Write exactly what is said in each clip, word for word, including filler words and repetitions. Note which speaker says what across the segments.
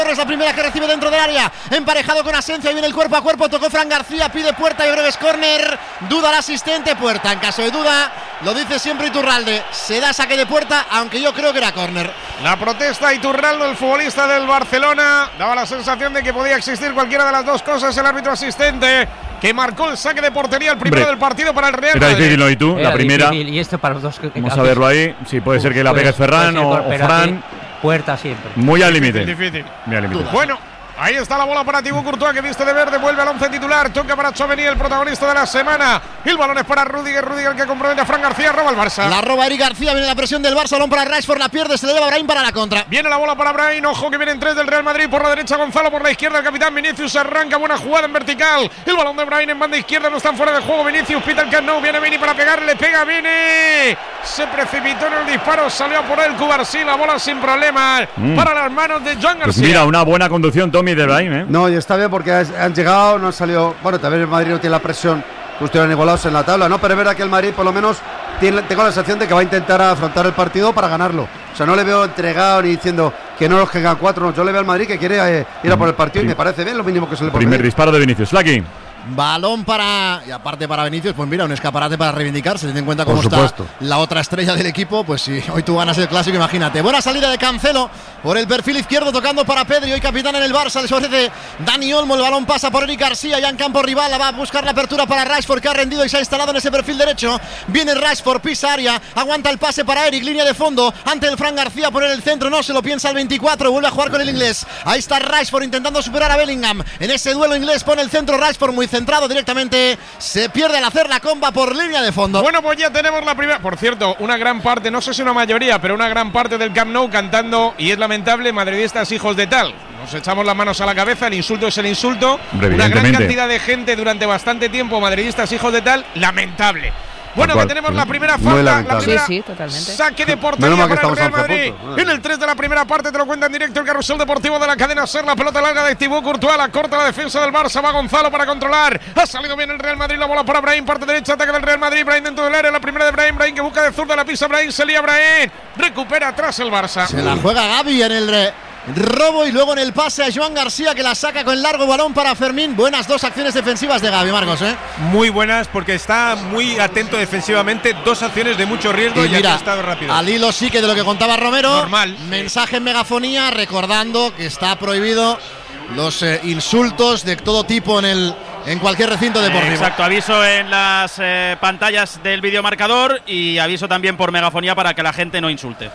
Speaker 1: Es la primera que recibe dentro del área, emparejado con Asensio, y viene el cuerpo a cuerpo, tocó Fran García, pide Puerta y breves córner, duda el asistente, Puerta, en caso de duda, lo dice siempre Iturralde, se da saque de Puerta, aunque yo creo que era córner.
Speaker 2: La protesta Iturralde, el futbolista del Barcelona, daba la sensación de que podía existir cualquiera de las dos cosas, el árbitro asistente, que marcó el saque de portería, el primero Hombre, del partido para el Real Madrid.
Speaker 3: Era difícil, ¿no? ¿Y tú?
Speaker 4: Era
Speaker 3: la primera.
Speaker 4: Difícil, y esto para los dos. Que,
Speaker 3: Vamos a verlo ahí, sí, puede
Speaker 4: Uf,
Speaker 3: ser que la
Speaker 4: pues,
Speaker 3: pegue Ferran o, o Fran.
Speaker 4: Puerta siempre.
Speaker 3: Muy al límite.
Speaker 2: Difícil.
Speaker 3: Muy al límite.
Speaker 2: Bueno. Ahí está la bola para Thibaut Courtois, que viste de verde, vuelve al once titular, toca para Tchouaméni, el protagonista de la semana. El balón es para Rüdiger, Rüdiger que compromete a Fran García, roba el Barça.
Speaker 1: La roba Eric García, viene la presión del Barça, balón para Rashford, la pierde, se le lleva Brahim para la contra.
Speaker 2: Viene la bola para Brahim, ojo que vienen tres del Real Madrid, por la derecha Gonzalo, por la izquierda el capitán Vinicius, arranca, buena jugada en vertical. El balón de Brahim en banda izquierda, no están fuera de juego, Vinicius pita el Camp Nou, viene Vini para pegarle, pega Vini. Se precipitó en el disparo, salió por él Cubarsí, la bola sin problemas mm. para las manos de Joan García.
Speaker 3: Pues mira, una buena conducción, Tommy, de Brahim, ¿eh?
Speaker 5: No, y está bien porque han llegado, no han salido. Bueno, también el Madrid no tiene la presión que estuvieran igualados en la tabla, ¿no? Pero es verdad que el Madrid, por lo menos, tiene, tengo la sensación de que va a intentar afrontar el partido para ganarlo. O sea, no le veo entregado ni diciendo que no los que hagan cuatro. No, yo le veo al Madrid que quiere eh, ir a por el partido, y me parece bien lo mínimo que se le puede
Speaker 3: Primer
Speaker 5: pedir.
Speaker 3: disparo de Vinicius. Lucky.
Speaker 1: Balón para, y aparte para Vinicius, pues mira, un escaparate para reivindicarse, teniendo en cuenta cómo está la otra estrella del equipo, pues si hoy tú ganas el clásico, imagínate. Buena salida de Cancelo por el perfil izquierdo, tocando para Pedri, hoy capitán en el Barça, les ofrece Dani Olmo, el balón pasa por Eric García, ya en campo rival, va a buscar la apertura para Rashford, que ha rendido y se ha instalado en ese perfil derecho. Viene Rashford, pisa área, aguanta el pase para Eric, línea de fondo, ante el Fran García, poner el centro, no se lo piensa el veinticuatro, vuelve a jugar con el inglés. Ahí está Rashford intentando superar a Bellingham, en ese duelo inglés pone el centro Rashford, muy centrado directamente. Se pierde al hacer la comba por línea de fondo.
Speaker 2: Bueno, pues ya tenemos la primera. Por cierto, una gran parte, no sé si una mayoría, pero una gran parte del Camp Nou cantando, y es lamentable, madridistas hijos de tal. Nos echamos las manos a la cabeza, el insulto es el insulto. Una gran cantidad de gente durante bastante tiempo, madridistas hijos de tal, lamentable. Bueno, que tenemos la primera falta, la primera
Speaker 4: sí, sí, totalmente.
Speaker 2: Saque de portería para el Real Madrid. En el tres de la primera parte te lo cuenta en directo el carrusel deportivo de la cadena SER. La pelota larga de Thibaut Courtois, la corta la defensa del Barça, va Gonzalo para controlar. Ha salido bien el Real Madrid, la bola para Brahim, parte derecha, ataque del Real Madrid, Brahim dentro del área, la primera de Brahim, Brahim que busca de zurda, la pisa Brahim, se lía Brahim, recupera atrás el Barça.
Speaker 1: Se la juega Gavi en el re robo y luego en el pase a Joan García, que la saca con el largo balón para Fermín. Buenas dos acciones defensivas de Gavi, Marcos, ¿eh?
Speaker 6: Muy buenas, porque está muy atento defensivamente. Dos acciones de mucho riesgo y, y mira, ha estado rápido.
Speaker 1: Al hilo sí que de lo que contaba Romero.
Speaker 2: Normal.
Speaker 1: Mensaje en megafonía recordando que está prohibido los eh, insultos de todo tipo en el en cualquier recinto deportivo.
Speaker 7: Exacto, aviso en las eh, pantallas del videomarcador y aviso también por megafonía para que la gente no insulte.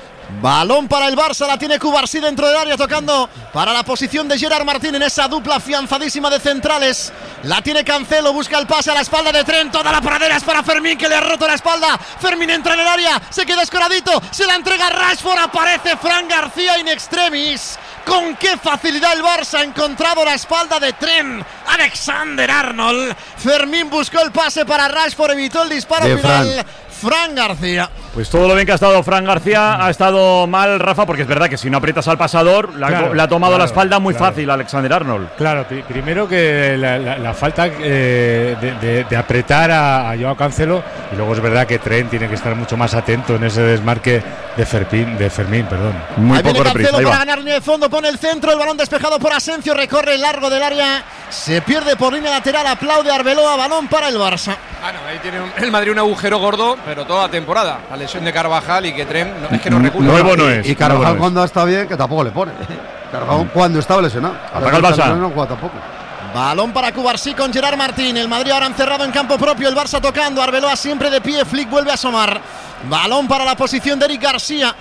Speaker 1: Balón para el Barça, la tiene Cubarsí dentro del área, tocando para la posición de Gerard Martín en esa dupla afianzadísima de centrales. La tiene Cancelo, busca el pase a la espalda de Trent, toda la pradera es para Fermín, que le ha roto la espalda. Fermín entra en el área, se queda escoradito, se la entrega a Rashford, aparece Fran García in extremis. Con qué facilidad el Barça ha encontrado la espalda de Trent Alexander-Arnold. Fermín buscó el pase para Rashford, evitó el disparo
Speaker 5: de
Speaker 1: final.
Speaker 5: Fran.
Speaker 1: Fran García.
Speaker 3: Pues todo lo bien que ha estado Fran García ha estado mal, Rafa, porque es verdad que si no aprietas al pasador, la,
Speaker 8: claro,
Speaker 3: la ha tomado
Speaker 8: claro,
Speaker 3: la espalda muy
Speaker 8: claro.
Speaker 3: fácil Alexander Arnold.
Speaker 8: Claro, pr- primero que la, la, la falta eh, de, de, de apretar a, a Joao Cancelo, y luego es verdad que Trent tiene que estar mucho más atento en ese desmarque de Fermín, de Fermín, perdón.
Speaker 3: Muy
Speaker 1: ahí
Speaker 3: poco
Speaker 1: viene
Speaker 3: reprisa,
Speaker 1: Cancelo
Speaker 3: ahí
Speaker 1: para ganar línea de fondo, pone el centro, el balón despejado por Asensio, recorre el largo del área, se pierde por línea lateral, aplaude Arbeloa, balón para el Barça.
Speaker 9: Ah, no, ahí tiene un, el Madrid un agujero gordo, pero toda la temporada. La lesión de Carvajal y que Trent no, es que no recula.
Speaker 3: Nuevo no es.
Speaker 5: Y, y Carvajal
Speaker 3: no
Speaker 5: cuando está bien, que tampoco le pone. Carvajal mm. cuando estaba lesionado.
Speaker 3: Ataca el Barça.
Speaker 5: No juega tampoco.
Speaker 1: Balón para Cubarsí con Gerard Martín. El Madrid ahora encerrado en campo propio. El Barça tocando. Arbeloa siempre de pie. Flick vuelve a asomar. Balón para la posición de Eric García.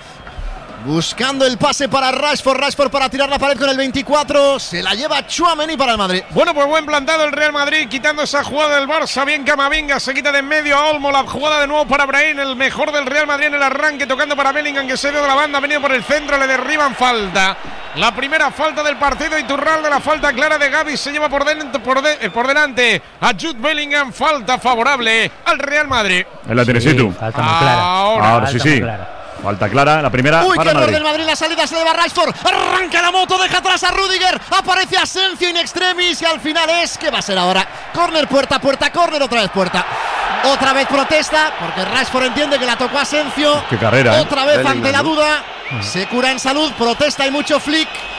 Speaker 1: Buscando el pase para Rashford. Rashford para tirar la pared con el veinticuatro. Se la lleva Tchouaméni para el Madrid.
Speaker 2: Bueno, pues buen plantado el Real Madrid, quitando esa jugada del Barça. Bien Camavinga, se quita de en medio a Olmo. La jugada de nuevo para Brahim, el mejor del Real Madrid en el arranque, tocando para Bellingham, que se dio de la banda, ha venido por el centro, le derriban, falta. La primera falta del partido, Iturralde, la falta clara de Gavi, se lleva por, de, por, de, por delante a Jude Bellingham, falta favorable al Real Madrid.
Speaker 3: En la tienes tú.
Speaker 4: Falta muy clara.
Speaker 2: Ahora,
Speaker 3: Ahora sí, sí. Falta clara, la primera.
Speaker 1: Uy,
Speaker 3: para
Speaker 1: qué error
Speaker 3: Madrid.
Speaker 1: del Madrid, la salida se le va a Rashford. Arranca la moto, deja atrás a Rüdiger. Aparece Asensio in extremis y al final es, ¿qué va a ser ahora? Córner, puerta, puerta, córner, otra vez puerta. Otra vez protesta, porque Rashford entiende que la tocó Asensio.
Speaker 3: Qué carrera,
Speaker 1: Otra
Speaker 3: ¿eh?
Speaker 1: vez
Speaker 5: Bellingham,
Speaker 1: ante la
Speaker 5: ¿no?
Speaker 1: duda. Se cura en salud, protesta y mucho Flick.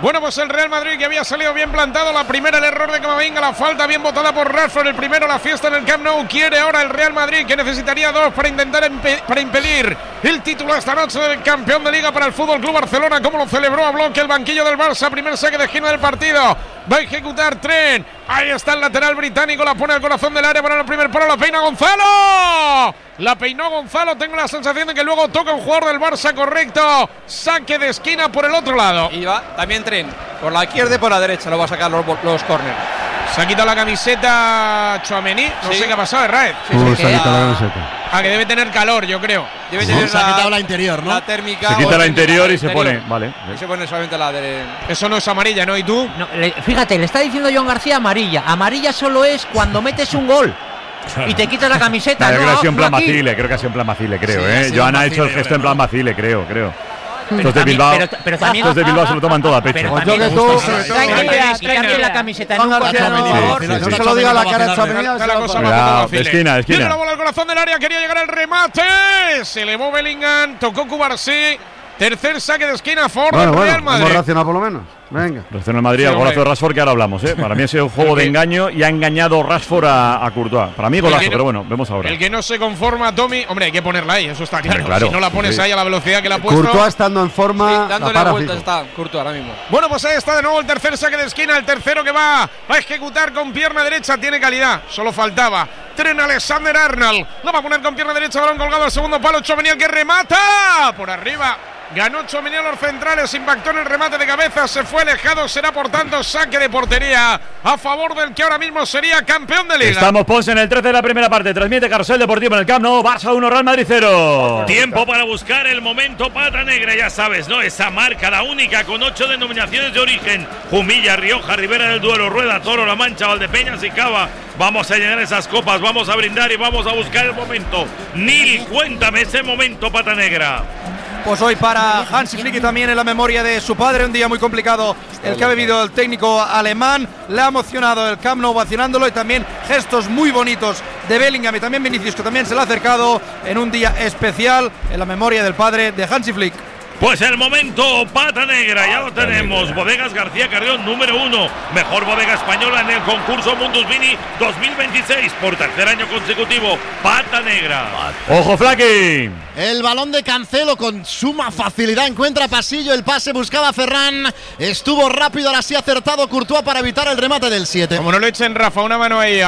Speaker 2: Bueno, pues el Real Madrid, que había salido bien plantado. La primera, el error de Camavinga. La falta bien botada por Rashford. El primero, la fiesta en el Camp Nou. Quiere ahora el Real Madrid, que necesitaría dos para intentar empe- para impedir el título esta noche del campeón de Liga para el Fútbol Club Barcelona. Como lo celebró a bloque el banquillo del Barça. Primer saque de esquina del partido. Va a ejecutar Trent. Ahí está el lateral británico. La pone al corazón del área para el primer palo. La peina Gonzalo. La peinó Gonzalo. Tengo la sensación de que luego toca un jugador del Barça, correcto. Saque de esquina por el otro lado.
Speaker 9: Y va también Trent. Por la izquierda y por la derecha lo va a sacar los, los córneres.
Speaker 2: Se ha quitado la camiseta Tchouaméni. No
Speaker 9: Sí.
Speaker 2: sé qué ha pasado, Raed.
Speaker 5: Sí, uh, se ha quitado la camiseta.
Speaker 2: Ah, que debe tener calor, yo creo.
Speaker 9: Debe
Speaker 1: Sí,
Speaker 9: tener
Speaker 1: se ha quitado la interior, ¿no?
Speaker 9: La térmica.
Speaker 3: Se
Speaker 9: o
Speaker 3: quita la
Speaker 9: térmica
Speaker 3: interior y se
Speaker 9: interior.
Speaker 3: pone. Vale.
Speaker 9: Y se pone solamente la de.
Speaker 2: Eso no es amarilla, ¿no? ¿Y tú?
Speaker 4: No, le- fíjate, le está diciendo John García amarilla. Amarilla solo es cuando metes un gol y te quitas la camiseta.
Speaker 3: Nah, yo
Speaker 4: no,
Speaker 3: creo que ha sido en
Speaker 4: no
Speaker 3: plan
Speaker 4: aquí.
Speaker 3: Macile, creo que ha sido en plan Macile, creo,
Speaker 1: Sí, ha
Speaker 3: ¿eh?
Speaker 1: sido
Speaker 3: Joan ha
Speaker 1: Macile,
Speaker 3: hecho el gesto en plan Macile, creo, creo. Estos de
Speaker 4: también-
Speaker 3: Bilbao,
Speaker 4: pero- pero también-
Speaker 3: estos de Bilbao se lo toman todo a pecho.
Speaker 4: Pero
Speaker 5: Pues
Speaker 4: también,
Speaker 5: yo que tú,
Speaker 4: sobre todo,
Speaker 2: Venga,
Speaker 4: quitarle-
Speaker 2: esquina.
Speaker 4: quitarle la camiseta en
Speaker 5: Juan
Speaker 4: un
Speaker 5: García,
Speaker 4: partido,
Speaker 5: no,
Speaker 4: por favor.
Speaker 5: sí,
Speaker 1: Sí,
Speaker 5: no
Speaker 1: sí,
Speaker 5: se
Speaker 1: sí,
Speaker 5: lo diga a la
Speaker 1: sí,
Speaker 5: cara de
Speaker 1: sí,
Speaker 5: Tchouaméni.
Speaker 2: Está la cosa
Speaker 3: Cuidado,
Speaker 2: más
Speaker 3: de
Speaker 2: fácil.
Speaker 3: esquina, de esquina.
Speaker 2: Tiene la bola al corazón del área, quería llegar al remate. Se elevó Bellingham, tocó Cubarsí. Tercer saque de esquina a favor
Speaker 5: Bueno,
Speaker 2: del
Speaker 5: bueno,
Speaker 2: Real Madrid.
Speaker 5: hemos racionado por lo menos. Venga.
Speaker 3: Reacciona el Madrid
Speaker 2: Sí,
Speaker 3: al golazo
Speaker 2: hombre.
Speaker 3: de Rashford, que ahora hablamos, ¿eh? Para mí ha sido un juego
Speaker 2: El
Speaker 3: de
Speaker 2: que-
Speaker 3: engaño y ha engañado Rashford a, a Courtois. Para mí golazo,
Speaker 2: que no-
Speaker 3: pero bueno, vemos ahora.
Speaker 2: El que no se conforma, Tommy, hombre, hay que ponerla ahí, eso está claro.
Speaker 3: Hombre, claro,
Speaker 2: Si no la pones
Speaker 3: sí.
Speaker 2: ahí a la velocidad que la ha puesto.
Speaker 5: Courtois estando en forma,
Speaker 9: Sí,
Speaker 5: la
Speaker 9: dándole
Speaker 5: para
Speaker 9: vueltas
Speaker 5: fijo.
Speaker 9: está Courtois ahora mismo.
Speaker 2: Bueno, pues ahí está de nuevo el tercer saque de esquina, el tercero que va a ejecutar con pierna derecha, tiene calidad, solo faltaba. Trent Alexander-Arnold, la va a poner con pierna derecha, balón colgado al segundo palo, Tchouaméni el que remata por arriba. Ganó Tchouaméni a los centrales, impactó en el remate de cabeza, se fue alejado, será por tanto saque de portería a favor del que ahora mismo sería campeón de Liga.
Speaker 3: Estamos, Ponce, en el trece de la primera parte. Transmite Carrusel Deportivo en el Camp Nou. Barça uno, Real Madrid cero.
Speaker 10: Tiempo para buscar el momento pata negra, ya sabes, ¿no? Esa marca, la única, con ocho denominaciones de origen. Jumilla, Rioja, Ribera del Duero, Rueda, Toro, La Mancha, Valdepeñas y Cava. Vamos a llenar esas copas, vamos a brindar y vamos a buscar el momento. Nil, cuéntame ese momento pata negra.
Speaker 9: Pues hoy para Hansi Flick y también en la memoria de su padre, un día muy complicado el que ha vivido el técnico alemán. Le ha emocionado el Camp Nou ovacionándolo y también gestos muy bonitos de Bellingham y también Vinicius, que también se le ha acercado en un día especial en la memoria del padre de Hansi Flick.
Speaker 10: Pues el momento pata negra, ya lo tenemos. Bodegas García Carrión, número uno. Mejor bodega española en el concurso Mundus Vini dos mil veintiséis. Por tercer año consecutivo, pata negra.
Speaker 3: ¡Ojo, Flaky!
Speaker 1: El balón de Cancelo con suma facilidad encuentra pasillo, el pase buscaba a Ferran, estuvo rápido, ahora sí acertado Courtois para evitar el remate del siete.
Speaker 2: Como no le echen, Rafa, una mano ahí a,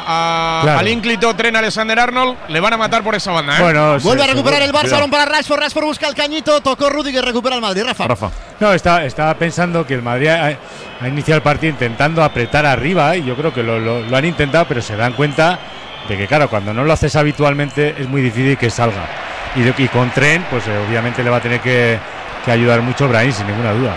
Speaker 2: a,
Speaker 8: Claro.
Speaker 2: al ínclito Trent Alexander-Arnold, le van a matar por esa banda, ¿eh?
Speaker 8: Bueno, sí,
Speaker 1: Vuelve a
Speaker 8: sí,
Speaker 1: recuperar el Barça,
Speaker 3: Cuidado.
Speaker 1: balón para Rashford, Rashford busca el cañito, tocó Rudiger, recupera el Madrid, Rafa.
Speaker 3: Rafa.
Speaker 8: No, está, estaba pensando que el Madrid ha, ha iniciado el partido intentando apretar arriba y yo creo que lo, lo- lo han intentado, pero se dan cuenta de que, claro, cuando no lo haces habitualmente es muy difícil que salga. Y, de- y con Trent, pues eh, obviamente le va a tener que, que ayudar mucho Brahim, sin ninguna duda.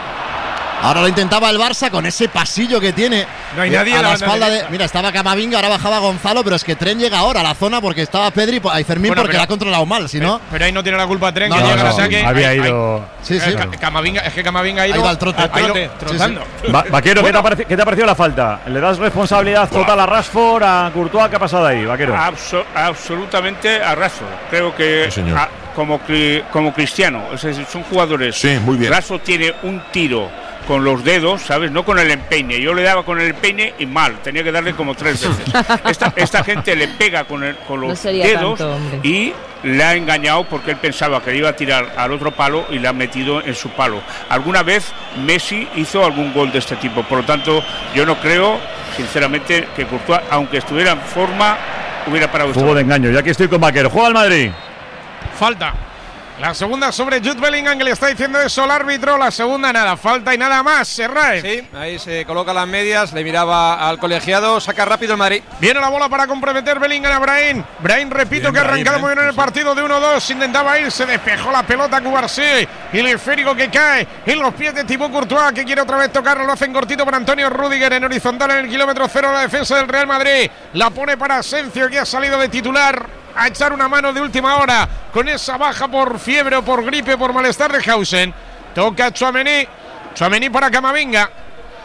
Speaker 1: Ahora lo intentaba el Barça con ese pasillo que tiene.
Speaker 2: No hay
Speaker 1: eh,
Speaker 2: nadie
Speaker 1: a
Speaker 2: a
Speaker 1: la
Speaker 2: la
Speaker 1: espalda de.
Speaker 2: derecha.
Speaker 1: Mira, estaba Camavinga, ahora bajaba Gonzalo, pero es que Trent llega ahora a la zona porque estaba Pedri y Fermín
Speaker 2: Bueno,
Speaker 1: porque
Speaker 2: pero-
Speaker 1: la ha controlado mal, si no.
Speaker 2: Pero ahí no tiene la culpa Trent,
Speaker 1: No,
Speaker 2: que
Speaker 1: no,
Speaker 2: llega
Speaker 1: no,
Speaker 2: al saque.
Speaker 8: había
Speaker 2: Ahí-
Speaker 8: ido.
Speaker 2: ahí-
Speaker 1: Sí, sí.
Speaker 2: eh, Ca- Camavinga, es que Camavinga ha ido
Speaker 1: Ahí va el trote.
Speaker 2: al trote,
Speaker 1: Sí, sí.
Speaker 2: trotando.
Speaker 3: Va- Vaquero, ¿qué, te
Speaker 2: Bueno.
Speaker 3: ha pareci- qué te ha parecido la falta? ¿Le das responsabilidad total a Rashford, a Courtois? ¿Qué ha pasado ahí, Vaquero?
Speaker 11: Abso- absolutamente a Rashford. Creo que
Speaker 12: Sí, señor.
Speaker 11: a- como, cri- como Cristiano, o sea, son jugadores.
Speaker 12: Sí, muy bien.
Speaker 11: Rashford tiene un tiro con los dedos, ¿sabes? No con el empeine. Yo le daba con el empeine y mal, tenía que darle como tres veces. Esta, esta gente le pega con, el- con los
Speaker 13: No sería
Speaker 11: dedos
Speaker 13: tanto, hombre.
Speaker 11: y le ha engañado porque él pensaba que le iba a tirar al otro palo y le ha metido en su palo. Alguna vez Messi hizo algún gol de este tipo, por lo tanto yo no creo, sinceramente, que Courtois, aunque estuviera en forma, hubiera parado esto.
Speaker 3: Fútbol de engaño, ya que estoy con Vaquero. Juega el Madrid.
Speaker 2: Falta. La segunda sobre Jude Bellingham, que le está diciendo eso al árbitro. La segunda nada, falta y nada más. Serrae.
Speaker 9: Sí, ahí se coloca las medias, le miraba al colegiado, saca rápido el Madrid.
Speaker 2: Viene la bola para comprometer Bellingham a Brahim. Brahim, repito,
Speaker 6: Bien,
Speaker 2: que ha
Speaker 6: Brahim,
Speaker 2: arrancado
Speaker 6: eh.
Speaker 2: muy bien en el partido de uno dos. Intentaba ir, se despejó la pelota Cubarsí. Y el esférico que cae en los pies de Thibaut Courtois, que quiere otra vez tocarlo. Lo hacen cortito para Antonio Rudiger en horizontal en el kilómetro cero. La defensa del Real Madrid la pone para Asensio, que ha salido de titular a echar una mano de última hora con esa baja por fiebre o por gripe, por malestar de Hausen. Toca Tchouaméni. Tchouaméni para Camavinga.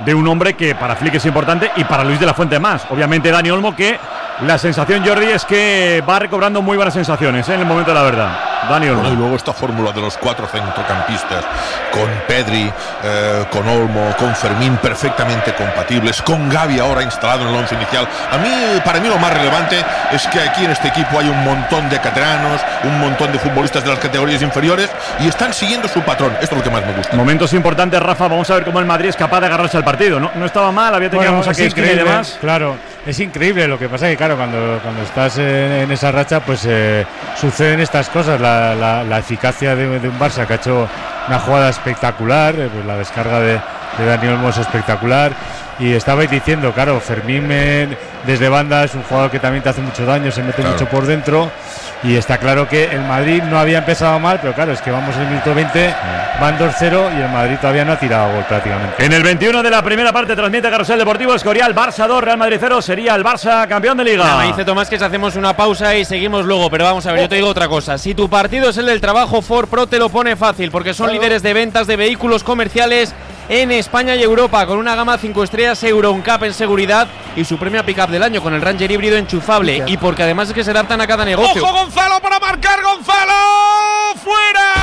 Speaker 3: de un hombre que para Flick es importante y para Luis de la Fuente más. Obviamente Dani Olmo, que la sensación, Jordi, es que va recobrando muy buenas sensaciones, ¿eh? En el momento de la verdad. Dani Olmo.
Speaker 12: Bueno, y luego esta fórmula de los cuatro centrocampistas, con Pedri, eh, con Olmo, con Fermín, perfectamente compatibles, con Gavi ahora instalado en el once inicial. A mí, para mí lo más relevante es que aquí en este equipo hay un montón de catalanos, un montón de futbolistas de las categorías inferiores y están siguiendo su patrón. Esto es lo que más me gusta.
Speaker 3: Momentos importantes, Rafa. Vamos a ver cómo el Madrid es capaz de agarrarse al partido. No, no estaba mal, había tenido
Speaker 8: bueno,
Speaker 3: aquí y demás.
Speaker 8: Claro, es increíble. Lo que pasa es que, claro, cuando, cuando estás en, en esa racha, pues eh, suceden estas cosas. La, la, la eficacia de, de un Barça que ha hecho una jugada espectacular, eh, pues la descarga de, de Dani Olmo es espectacular. Y estabais diciendo, claro, Fermín eh, desde banda es un jugador que también te hace mucho daño, se mete claro. mucho por dentro. Y está claro que el Madrid no había empezado mal, pero claro, es que vamos en el minuto veinte, van dos cero y el Madrid todavía no ha tirado gol prácticamente.
Speaker 3: En el veintiuno de la primera parte transmite Carrusel Deportivo Escorial, Barça dos, Real Madrid cero, sería el Barça campeón de Liga.
Speaker 14: Ya, me dice Tomás que si hacemos una pausa y seguimos luego, pero vamos a ver, yo te digo otra cosa. Si tu partido es el del trabajo, Ford Pro te lo pone fácil, porque son claro. líderes de ventas de vehículos comerciales en España y Europa, con una gama cinco estrellas Euro N C A P en seguridad y su premio a pick-up del año con el Ranger híbrido enchufable, y porque además es que se adaptan a cada negocio.
Speaker 2: ¡Ojo, Gonzalo, para marcar! ¡Gonzalo! ¡Fuera!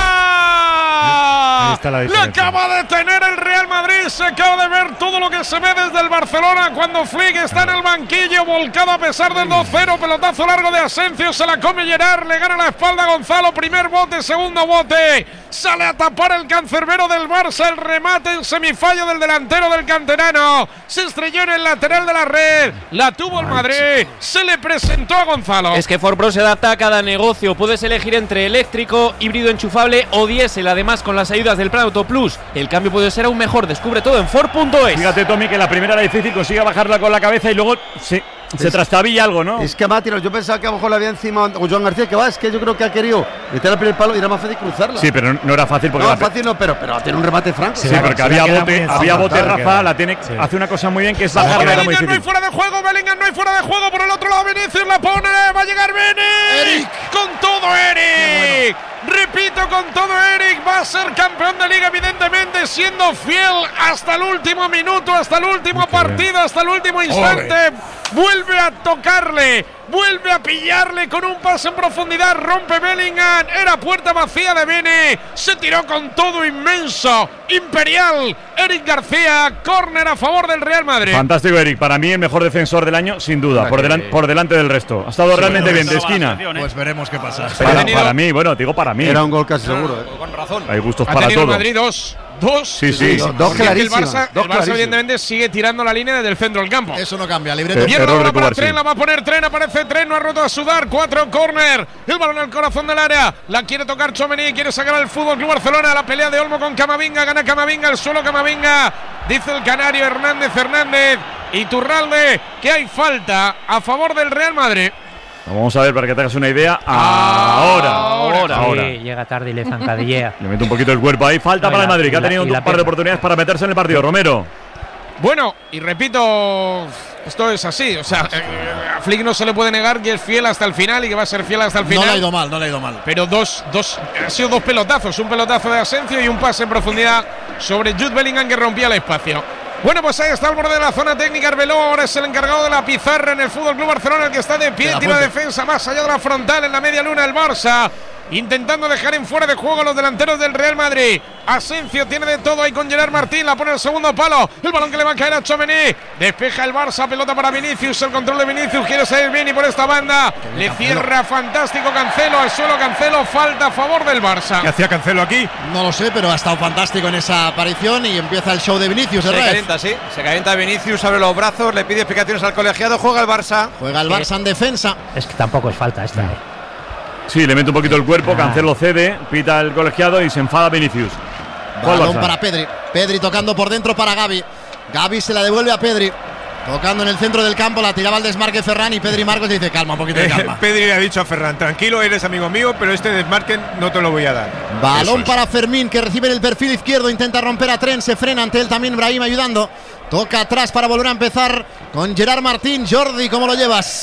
Speaker 8: Ahí está la diferencia.
Speaker 2: Le acaba de tener el Real Madrid, se acaba de ver todo lo que se ve desde el Barcelona cuando Flick está en el banquillo, volcado a pesar del dos cero, pelotazo largo de Asensio, se la come Gerard, le gana la espalda a Gonzalo, primer bote, segundo bote, sale a tapar el cancerbero del Barça, el remate en semifallo del delantero del canterano, se estrelló en el lateral de la red, la tuvo el Madrid, se le presentó a Gonzalo.
Speaker 14: Es que Ford Pro se adapta a cada negocio, puedes elegir entre eléctrico, híbrido enchufable o diésel, además con las ayudas del Plan Auto Plus, el cambio puede ser aún mejor, descubre todo en Ford punto es.
Speaker 3: Fíjate, Tommy, que la primera era difícil, consigue bajarla con la cabeza y luego sí, se trastabilla algo, ¿no?
Speaker 5: Es que va a tirar, yo pensaba que a lo mejor la había encima o Joan García, que va, es que yo creo que ha querido meter al primer palo y era más fácil cruzarla.
Speaker 3: Sí, pero no era fácil porque
Speaker 5: no,
Speaker 3: la
Speaker 5: fácil no, pero, pero tiene un remate franco.
Speaker 3: Sí, claro, porque había bote, había bote, Rafa, la tiene, sí. hace una cosa muy bien que es bajarla, era muy difícil.
Speaker 2: No hay fuera de juego, Bellingham no hay fuera de juego, por el otro lado Vinicius la pone, va a llegar Bene. Eric, con todo Eric. Repito, con todo Eric, va a ser campeón de Liga, evidentemente, siendo fiel hasta el último minuto, hasta el último okay. partido, hasta el último instante. Ole. Vuelve a tocarle, vuelve a pillarle con un pase en profundidad, rompe Bellingham, era puerta vacía de Bene, se tiró con todo inmenso, imperial, Eric García, córner a favor del Real Madrid.
Speaker 3: Fantástico Eric, para mí el mejor defensor del año, sin duda, por, delan por delante del resto. Ha estado sí, realmente bien, de esquina.
Speaker 1: Pues veremos qué pasa.
Speaker 3: Para, para mí, bueno, digo para mí.
Speaker 5: Era un gol casi seguro. Eh.
Speaker 2: Con razón.
Speaker 3: Hay gustos
Speaker 2: ha
Speaker 3: para
Speaker 2: tenido
Speaker 3: todo.
Speaker 2: El Madrid dos. Dos,
Speaker 3: sí, sí, sí.
Speaker 5: dos, dos clarísimas.
Speaker 2: El Barça,
Speaker 5: dos
Speaker 2: el Barça evidentemente sigue tirando la línea desde el centro del campo.
Speaker 1: Eso no cambia, libreto.
Speaker 2: Eh, Mierda ahora para Tren, la va a poner Tren, aparece Tren, no ha roto a sudar, cuatro córner, el balón al corazón del área, la quiere tocar Tchouaméni, quiere sacar al Fútbol Club Barcelona, la pelea de Olmo con Camavinga, gana Camavinga, el suelo Camavinga, dice el canario Hernández Hernández, y Turralde, que hay falta a favor del Real Madrid.
Speaker 3: Vamos a ver para que te hagas una idea. Ahora, ahora,
Speaker 4: sí,
Speaker 3: ahora.
Speaker 4: Llega tarde y le zancadillea.
Speaker 3: Le mete un poquito el cuerpo ahí. Falta no, para el Madrid, que ha tenido un par de oportunidades para meterse en el partido. Romero.
Speaker 2: Bueno, y repito, esto es así. O sea, eh, a Flick no se le puede negar que es fiel hasta el final y que va a ser fiel hasta el final.
Speaker 1: No le ha ido mal, no le ha ido mal.
Speaker 2: Pero dos, dos, han sido dos pelotazos. Un pelotazo de Asensio y un pase en profundidad sobre Jude Bellingham que rompía el espacio. Bueno, pues ahí está al borde de la zona técnica Arbeloa, ahora es el encargado de la pizarra en el Fútbol Club Barcelona, el que está de pie, tira defensa más allá de la frontal en la media luna el Barça, intentando dejar en fuera de juego a los delanteros del Real Madrid. Asensio tiene de todo ahí con Gerard Martín, la pone el segundo palo, el balón que le va a caer a Tchouaméni, despeja el Barça, pelota para Vinicius, el control de Vinicius, quiere salir bien y por esta banda, le cierra fantástico Cancelo, al suelo Cancelo, falta a favor del Barça.
Speaker 6: ¿Qué hacía Cancelo aquí?
Speaker 1: No lo sé, pero ha estado fantástico en esa aparición y empieza el show de Vinicius.
Speaker 13: Se calienta, sí, se calienta Vinicius, abre los brazos, le pide explicaciones al colegiado, juega el Barça.
Speaker 1: Juega el Barça en defensa.
Speaker 4: Es que tampoco es falta esta, eh.
Speaker 3: Sí, le mete un poquito el cuerpo, Cancelo cede, pita el colegiado y se enfada Vinicius.
Speaker 1: Balón para Pedri. Pedri tocando por dentro para Gavi. Gavi se la devuelve a Pedri. Tocando en el centro del campo, la tiraba al desmarque Ferran y Pedri Marcos dice calma, un poquito de calma.
Speaker 6: Pedri le ha dicho a Ferran, tranquilo, eres amigo mío, pero este desmarque no te lo voy a dar.
Speaker 1: Balón para Fermín, que recibe en el perfil izquierdo, intenta romper a Tren, se frena ante él también Brahim ayudando. Toca atrás para volver a empezar con Gerard Martín. Jordi, ¿cómo lo llevas?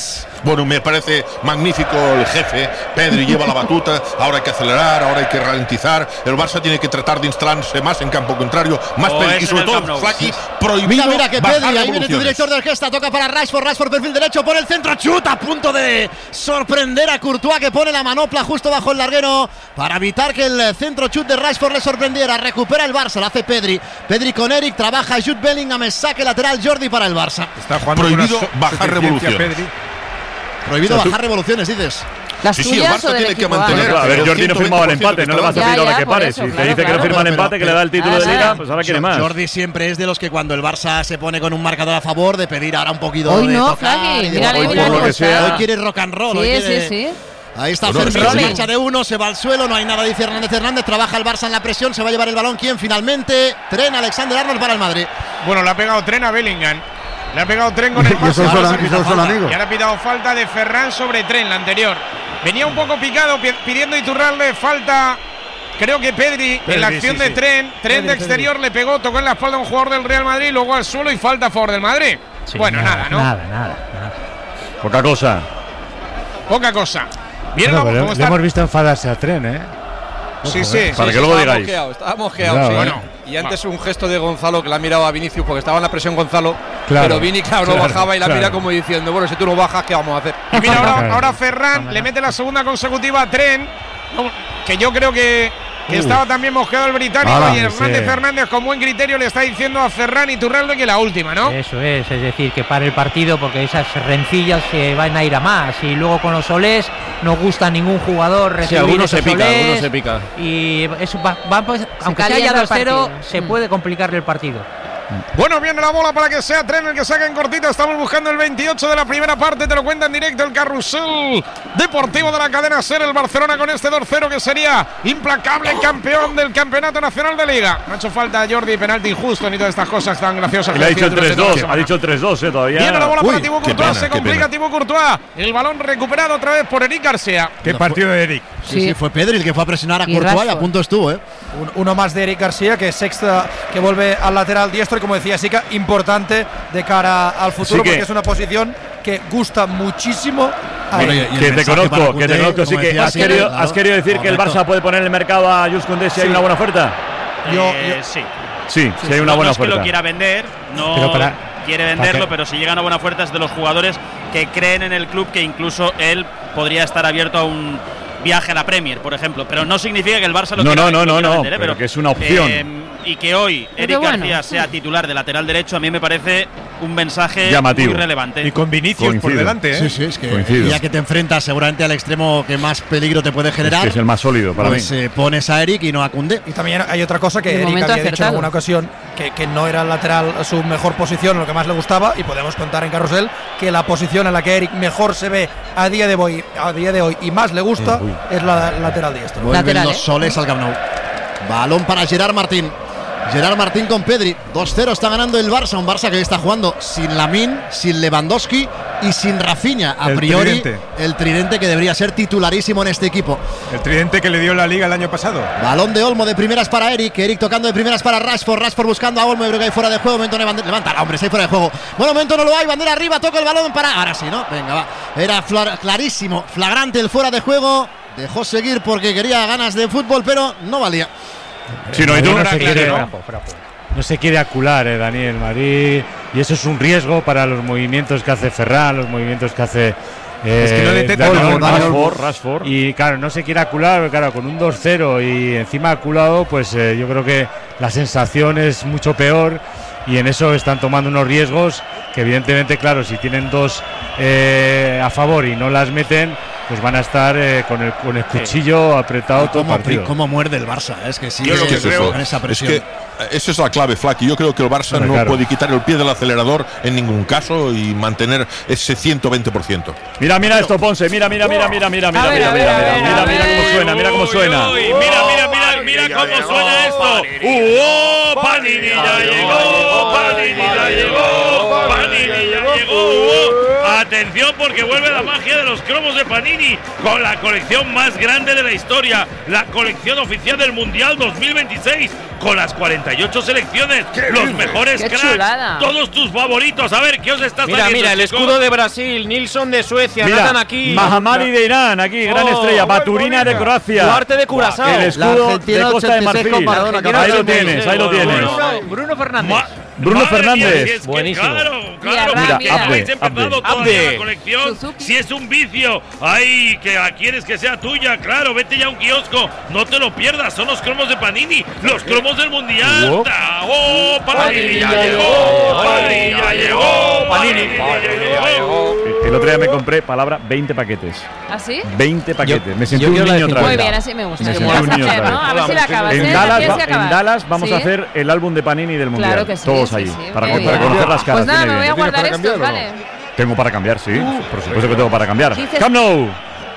Speaker 12: Bueno, me parece magnífico el jefe. Pedri lleva la batuta, ahora hay que acelerar, ahora hay que ralentizar. El Barça tiene que tratar de instalarse más en campo contrario, más
Speaker 7: Oh,
Speaker 12: Pedri,
Speaker 7: es
Speaker 12: y
Speaker 7: en
Speaker 12: sobre
Speaker 7: el
Speaker 12: todo
Speaker 7: Camp Nou.
Speaker 12: Flaky,
Speaker 7: Sí.
Speaker 12: prohibido.
Speaker 1: Mira, mira que
Speaker 12: bajar
Speaker 1: Pedri, ahí viene tu
Speaker 12: revoluciones.
Speaker 1: director de orquesta, toca para Rashford, Rashford perfil derecho, por el centro, chuta, a punto de sorprender a Courtois, que pone la manopla justo bajo el larguero para evitar que el centro chut de Rashford le sorprendiera. Recupera el Barça, lo hace Pedri, Pedri con Eric, trabaja Jude Bellingham, saque lateral Jordi para el Barça.
Speaker 6: Está jugando
Speaker 12: Prohibido
Speaker 6: con una
Speaker 12: bajar
Speaker 6: suficiencia
Speaker 12: revoluciones.
Speaker 6: Pedri.
Speaker 1: Prohibido
Speaker 3: O sea, tú-
Speaker 1: bajar revoluciones, dices.
Speaker 15: ¿Las
Speaker 12: Sí, sí, el
Speaker 15: tuyas
Speaker 12: Barça
Speaker 15: o del
Speaker 12: tiene que
Speaker 15: equipo A?
Speaker 12: mantener-
Speaker 3: Claro, a ver,
Speaker 12: el
Speaker 3: Jordi no firmaba el empate, no le vas a
Speaker 15: Ya,
Speaker 3: pedir ahora
Speaker 15: ya,
Speaker 3: que
Speaker 15: por
Speaker 3: pare.
Speaker 15: eso,
Speaker 3: Si te
Speaker 15: claro,
Speaker 3: dice que no
Speaker 15: claro.
Speaker 3: firma el
Speaker 1: Pero-
Speaker 3: empate, que le da el título de
Speaker 15: Ah,
Speaker 3: liga,
Speaker 15: sí.
Speaker 3: pues ahora quiere más.
Speaker 1: Jordi siempre es de los que cuando el Barça se pone con un marcador a favor, de pedir ahora un poquito
Speaker 15: Hoy
Speaker 1: de
Speaker 15: no,
Speaker 1: tocar
Speaker 15: Flaky,
Speaker 1: y de-
Speaker 15: mírale,
Speaker 3: Hoy,
Speaker 15: mírale
Speaker 3: por lo
Speaker 15: cómo
Speaker 3: que
Speaker 15: está.
Speaker 3: sea.
Speaker 1: Hoy quiere rock and roll. hoy
Speaker 15: Sí,
Speaker 1: quiere-
Speaker 15: sí, sí.
Speaker 1: Ahí está
Speaker 12: Bueno,
Speaker 1: Fermín,
Speaker 12: sí,
Speaker 1: se
Speaker 12: sí.
Speaker 1: marcha de uno, se va al suelo, no hay nada, dice Hernández Hernández, trabaja el Barça en la presión, se va a llevar el balón, ¿quién finalmente? Tren Alexander Arnold para el Madrid.
Speaker 2: Bueno, le ha pegado tren a Bellingham. Le ha pegado tren con el
Speaker 5: Y
Speaker 2: pase.
Speaker 5: esos
Speaker 2: Ahora
Speaker 5: son-
Speaker 2: se
Speaker 5: y esos
Speaker 2: pita
Speaker 5: son
Speaker 2: falta.
Speaker 5: amigos.
Speaker 2: Y ahora ha pitado falta de Ferran sobre tren, la anterior. Venía un poco picado pi- pidiendo Iturralde falta. Creo que Pedri, en la
Speaker 6: Pedri,
Speaker 2: acción
Speaker 6: sí,
Speaker 2: de
Speaker 6: sí.
Speaker 2: tren, tren
Speaker 6: Pedri,
Speaker 2: de exterior le pegó, tocó en la espalda a un jugador del Real Madrid, luego al suelo y falta a favor del Madrid.
Speaker 4: Sí,
Speaker 2: bueno, nada, ¿no?
Speaker 4: Nada, nada, nada.
Speaker 3: Poca cosa.
Speaker 2: Poca cosa. Miren
Speaker 8: Bueno, pero
Speaker 2: cómo
Speaker 8: le
Speaker 2: está.
Speaker 8: hemos visto enfadarse a Tren, ¿eh?
Speaker 2: Sí,
Speaker 8: Ojo,
Speaker 2: sí.
Speaker 8: eh.
Speaker 3: Para
Speaker 13: Sí,
Speaker 3: que
Speaker 13: sí,
Speaker 3: luego
Speaker 13: estaba
Speaker 3: digáis.
Speaker 13: mosqueado, estaba mosqueado,
Speaker 8: Cuidado,
Speaker 13: sí.
Speaker 8: eh.
Speaker 2: Bueno,
Speaker 13: Y antes un gesto de Gonzalo que le ha mirado a Vinicius porque estaba en la presión Gonzalo,
Speaker 8: Claro,
Speaker 13: pero Vini claro, no
Speaker 8: claro,
Speaker 13: bajaba y la
Speaker 8: claro.
Speaker 13: mira como diciendo, bueno, si tú no bajas, ¿qué vamos a hacer?
Speaker 2: Y mira, ahora,
Speaker 8: Claro.
Speaker 2: ahora Ferran le mete la segunda consecutiva a Tren, no, que yo creo que, que
Speaker 8: Uh.
Speaker 2: estaba también mosqueado el británico.
Speaker 8: Ala,
Speaker 2: y Hernández
Speaker 8: sí.
Speaker 2: Fernández, con buen criterio, le está diciendo a Ferran y Turralde que la última, ¿no?
Speaker 4: Eso es, es decir, que pare el partido porque esas rencillas se van a ir a más. Y luego con los solés no gusta a ningún jugador
Speaker 14: Sí,
Speaker 4: recibir
Speaker 14: algunos se
Speaker 4: esos
Speaker 14: pica,
Speaker 4: solés,
Speaker 14: algunos se pica.
Speaker 4: Y eso va, va, pues, aunque sea ya
Speaker 15: calienta el
Speaker 4: dos cero,
Speaker 15: partido.
Speaker 4: se
Speaker 15: Mm.
Speaker 4: puede complicarle el partido.
Speaker 2: Bueno, viene la bola para que sea Tren el que saca en cortito. Estamos buscando el veintiocho de la primera parte. Te lo cuenta en directo el carrusel deportivo de la cadena SER. El Barcelona con este dos cero que sería implacable campeón del campeonato nacional de Liga. No ha hecho falta Jordi, penalti injusto ni todas estas cosas tan graciosas.
Speaker 3: Y le ha
Speaker 2: que
Speaker 3: dicho el
Speaker 2: decías
Speaker 3: tres
Speaker 2: durante toda la
Speaker 3: dos.
Speaker 2: semana.
Speaker 3: Ha dicho el tres dos, eh, todavía.
Speaker 2: Viene la bola
Speaker 12: Uy,
Speaker 2: para Thibaut
Speaker 12: qué
Speaker 2: Courtois.
Speaker 12: pena,
Speaker 2: Se
Speaker 12: qué
Speaker 2: complica
Speaker 12: pena.
Speaker 2: Thibaut Courtois. El balón recuperado otra vez por Eric García.
Speaker 6: Qué
Speaker 1: No,
Speaker 6: partido de Eric.
Speaker 1: Sí, sí, fue Pedri el que fue a presionar a
Speaker 15: Y
Speaker 1: Courtois y a
Speaker 15: Rashford.
Speaker 1: punto estuvo, ¿eh?
Speaker 9: Un- uno más de Eric García, que es sexta, que vuelve al lateral diestro y como decía Sica, importante de cara al futuro,
Speaker 3: Sí que-
Speaker 9: porque es una posición que gusta muchísimo a
Speaker 1: Bueno,
Speaker 9: él.
Speaker 1: y- y el
Speaker 3: Que te
Speaker 1: mensaje para
Speaker 3: conozco, que te
Speaker 1: Koundé,
Speaker 3: conozco. Sí
Speaker 1: como
Speaker 3: que
Speaker 1: decía
Speaker 3: has
Speaker 1: Sica,
Speaker 3: querido,
Speaker 1: claro.
Speaker 3: has querido decir que el
Speaker 1: Correcto.
Speaker 3: Barça puede poner en el mercado a Jules Koundé si hay
Speaker 9: Sí.
Speaker 3: una buena oferta.
Speaker 9: Yo-
Speaker 7: Eh,
Speaker 9: yo-
Speaker 7: sí.
Speaker 3: Sí, si hay
Speaker 7: No-
Speaker 3: una
Speaker 7: no
Speaker 3: buena
Speaker 7: es que
Speaker 3: oferta.
Speaker 7: lo quiera vender, no
Speaker 8: Pero para-
Speaker 7: quiere
Speaker 8: ¿para
Speaker 7: venderlo,
Speaker 8: qué?
Speaker 7: pero si llega una buena oferta es de los jugadores que creen en el club, que incluso él podría estar abierto a un viaje a la Premier, por ejemplo. Pero no significa que el Barça lo
Speaker 3: No,
Speaker 7: quiera,
Speaker 3: no, no,
Speaker 7: lo
Speaker 3: no,
Speaker 7: quiera
Speaker 3: no,
Speaker 7: vender, ¿eh?
Speaker 3: pero que es una opción.
Speaker 7: eh, y que hoy
Speaker 15: Pero
Speaker 7: Eric
Speaker 15: bueno.
Speaker 7: García sea titular de lateral derecho, a mí me parece un mensaje
Speaker 3: Llamativo.
Speaker 7: muy relevante.
Speaker 6: Y con Vinicius por
Speaker 3: Coincido.
Speaker 6: delante, ¿eh?
Speaker 1: Sí, sí, es que
Speaker 3: Coincido.
Speaker 1: ya que te enfrentas seguramente al extremo que más peligro te puede
Speaker 3: Es
Speaker 1: generar,
Speaker 3: que es el más sólido para
Speaker 1: pues
Speaker 3: mí.
Speaker 1: eh, pones a Eric y no a Koundé.
Speaker 9: Y también hay otra cosa que
Speaker 15: De
Speaker 9: Eric
Speaker 15: momento
Speaker 9: había dicho en
Speaker 15: acertado.
Speaker 9: alguna ocasión, que, que no era el lateral su mejor posición, lo que más le gustaba, y podemos contar en Carrusel que la posición en la que Eric mejor se ve a día de hoy, a día de hoy y más le gusta
Speaker 3: Uy.
Speaker 9: es la lateral diestro.
Speaker 1: Vuelven
Speaker 15: Lateral,
Speaker 1: los
Speaker 15: ¿eh?
Speaker 1: soles al Camp Nou. Balón para Gerard Martín. Gerard Martín con Pedri. dos cero está ganando el Barça. Un Barça que está jugando sin Lamine, sin Lewandowski y sin Rafinha. A
Speaker 6: El
Speaker 1: priori,
Speaker 6: tridente.
Speaker 1: el tridente que debería ser titularísimo en este equipo.
Speaker 6: El tridente que le dio la Liga el año pasado.
Speaker 1: Balón de Olmo de primeras para Eric. Eric tocando de primeras para Rashford. Rashford buscando a Olmo. Yo creo que hay fuera de juego. Momento no hay bandera. Levanta, hombre, si hay fuera de juego. Bueno, momento no lo hay. Bandera arriba. Toca el balón para. Ahora sí, ¿no? Venga, va. Era flar- clarísimo. Flagrante el fuera de juego. Dejó seguir porque quería ganas de fútbol, pero no valía.
Speaker 3: Sí, no, y tú
Speaker 8: no
Speaker 3: no
Speaker 8: se quiere,
Speaker 3: ¿no?
Speaker 8: no se quiere acular, eh, Daniel Madrid, y eso es un riesgo para los movimientos que hace Ferran, los movimientos que hace eh,
Speaker 6: Es que no le detecta
Speaker 8: Dani
Speaker 6: nada.
Speaker 8: Olmo.
Speaker 3: Rashford, Rashford.
Speaker 8: Y claro, no se quiere acular, claro, con un dos cero y encima aculado, pues eh, yo creo que la sensación es mucho peor y en eso están tomando unos riesgos que evidentemente, claro, si tienen dos eh, a favor y no las meten, pues van a estar eh, con, el, con el cuchillo apretado todo el
Speaker 1: ¿Cómo,
Speaker 8: partido.
Speaker 1: cómo muerde el Barça? Es que sí,
Speaker 12: Yo
Speaker 1: es
Speaker 12: lo que creo
Speaker 1: con esa
Speaker 12: es
Speaker 1: presión.
Speaker 12: que eh, esa es la clave, Flaky. Yo creo que el Barça
Speaker 8: Bueno,
Speaker 12: no
Speaker 8: claro.
Speaker 12: puede quitar el pie del acelerador en ningún caso y mantener ese ciento veinte por ciento.
Speaker 3: Mira, mira esto, Ponce. Mira, mira, mira, mira, mira, mira,
Speaker 15: A ver,
Speaker 3: mira,
Speaker 15: a ver,
Speaker 3: mira,
Speaker 15: a ver,
Speaker 3: mira,
Speaker 15: a
Speaker 3: mira, mira
Speaker 15: ver.
Speaker 3: cómo suena, mira cómo suena.
Speaker 10: Uy, mira, mira, mira, mira cómo suena esto. ¡Uh! Panini ya llegó, Panini ya llegó, Panini ya llegó. Atención, porque vuelve la magia de los cromos de Panini con la colección más grande de la historia, la colección oficial del Mundial dos mil veintiséis, con las cuarenta y ocho selecciones, los mejores
Speaker 14: ¡Qué
Speaker 10: cracks,
Speaker 14: chulada!
Speaker 10: todos tus favoritos. A ver, ¿qué os está
Speaker 14: Mira,
Speaker 10: saliendo,
Speaker 14: mira, el
Speaker 10: chicos?
Speaker 14: escudo de Brasil, Nilsson de Suecia,
Speaker 3: Mira,
Speaker 14: Nathan aquí.
Speaker 3: Mahamari de Irán, aquí, gran
Speaker 14: Oh,
Speaker 3: estrella. Baturina de Croacia.
Speaker 14: Duarte de Curazao.
Speaker 3: El escudo de Costa de Marfil. Ahí lo tienes, ahí lo tienes.
Speaker 14: Bruno, Bruno Fernández.
Speaker 3: Bruno
Speaker 10: Madre mía,
Speaker 3: Fernández.
Speaker 10: si es que
Speaker 14: Buenísimo.
Speaker 10: Claro, claro,
Speaker 3: Mira,
Speaker 10: que
Speaker 3: Abde,
Speaker 10: habéis empezado
Speaker 3: Abde.
Speaker 10: todavía
Speaker 14: Abde.
Speaker 10: la colección. Si es un vicio, ay, que la quieres que sea tuya, claro, vete ya a un kiosco, no te lo pierdas, son los cromos de Panini, los cromos del Mundial.
Speaker 3: Wow.
Speaker 10: ¡Oh, Panini ya llegó! ¡Panini ya llegó! ¡Panini ya llegó!
Speaker 3: El otro día me compré, palabra, veinte paquetes.
Speaker 15: ¿Ah, sí?
Speaker 3: veinte paquetes. Me sentí
Speaker 14: yo
Speaker 3: un
Speaker 14: quiero la
Speaker 3: niño
Speaker 14: de
Speaker 3: otra vez.
Speaker 15: Muy bien, así me gusta.
Speaker 3: Me
Speaker 15: ¿Qué
Speaker 3: sentí
Speaker 15: vas
Speaker 3: un
Speaker 15: a
Speaker 3: niño
Speaker 15: hacer,
Speaker 3: otra
Speaker 15: no?
Speaker 3: vez.
Speaker 15: A ver si la acabas. ¿eh?
Speaker 3: En
Speaker 15: ¿La
Speaker 3: Dallas,
Speaker 15: tienes
Speaker 3: va-
Speaker 15: que
Speaker 3: en
Speaker 15: acabar?
Speaker 3: Dallas vamos a
Speaker 15: ¿Sí?
Speaker 3: hacer el álbum de Panini del Mundial.
Speaker 15: Claro que sí,
Speaker 3: Todos
Speaker 15: sí,
Speaker 3: ahí.
Speaker 15: sí.
Speaker 3: Para,
Speaker 15: Qué
Speaker 3: para
Speaker 15: bien.
Speaker 3: conocer las caras.
Speaker 15: Pues nada,
Speaker 3: viene
Speaker 15: me voy a
Speaker 3: bien.
Speaker 15: guardar estos, ¿vale?
Speaker 3: Tengo para cambiar, sí. Por supuesto que tengo para cambiar.
Speaker 15: Dices-
Speaker 3: Camp Nou.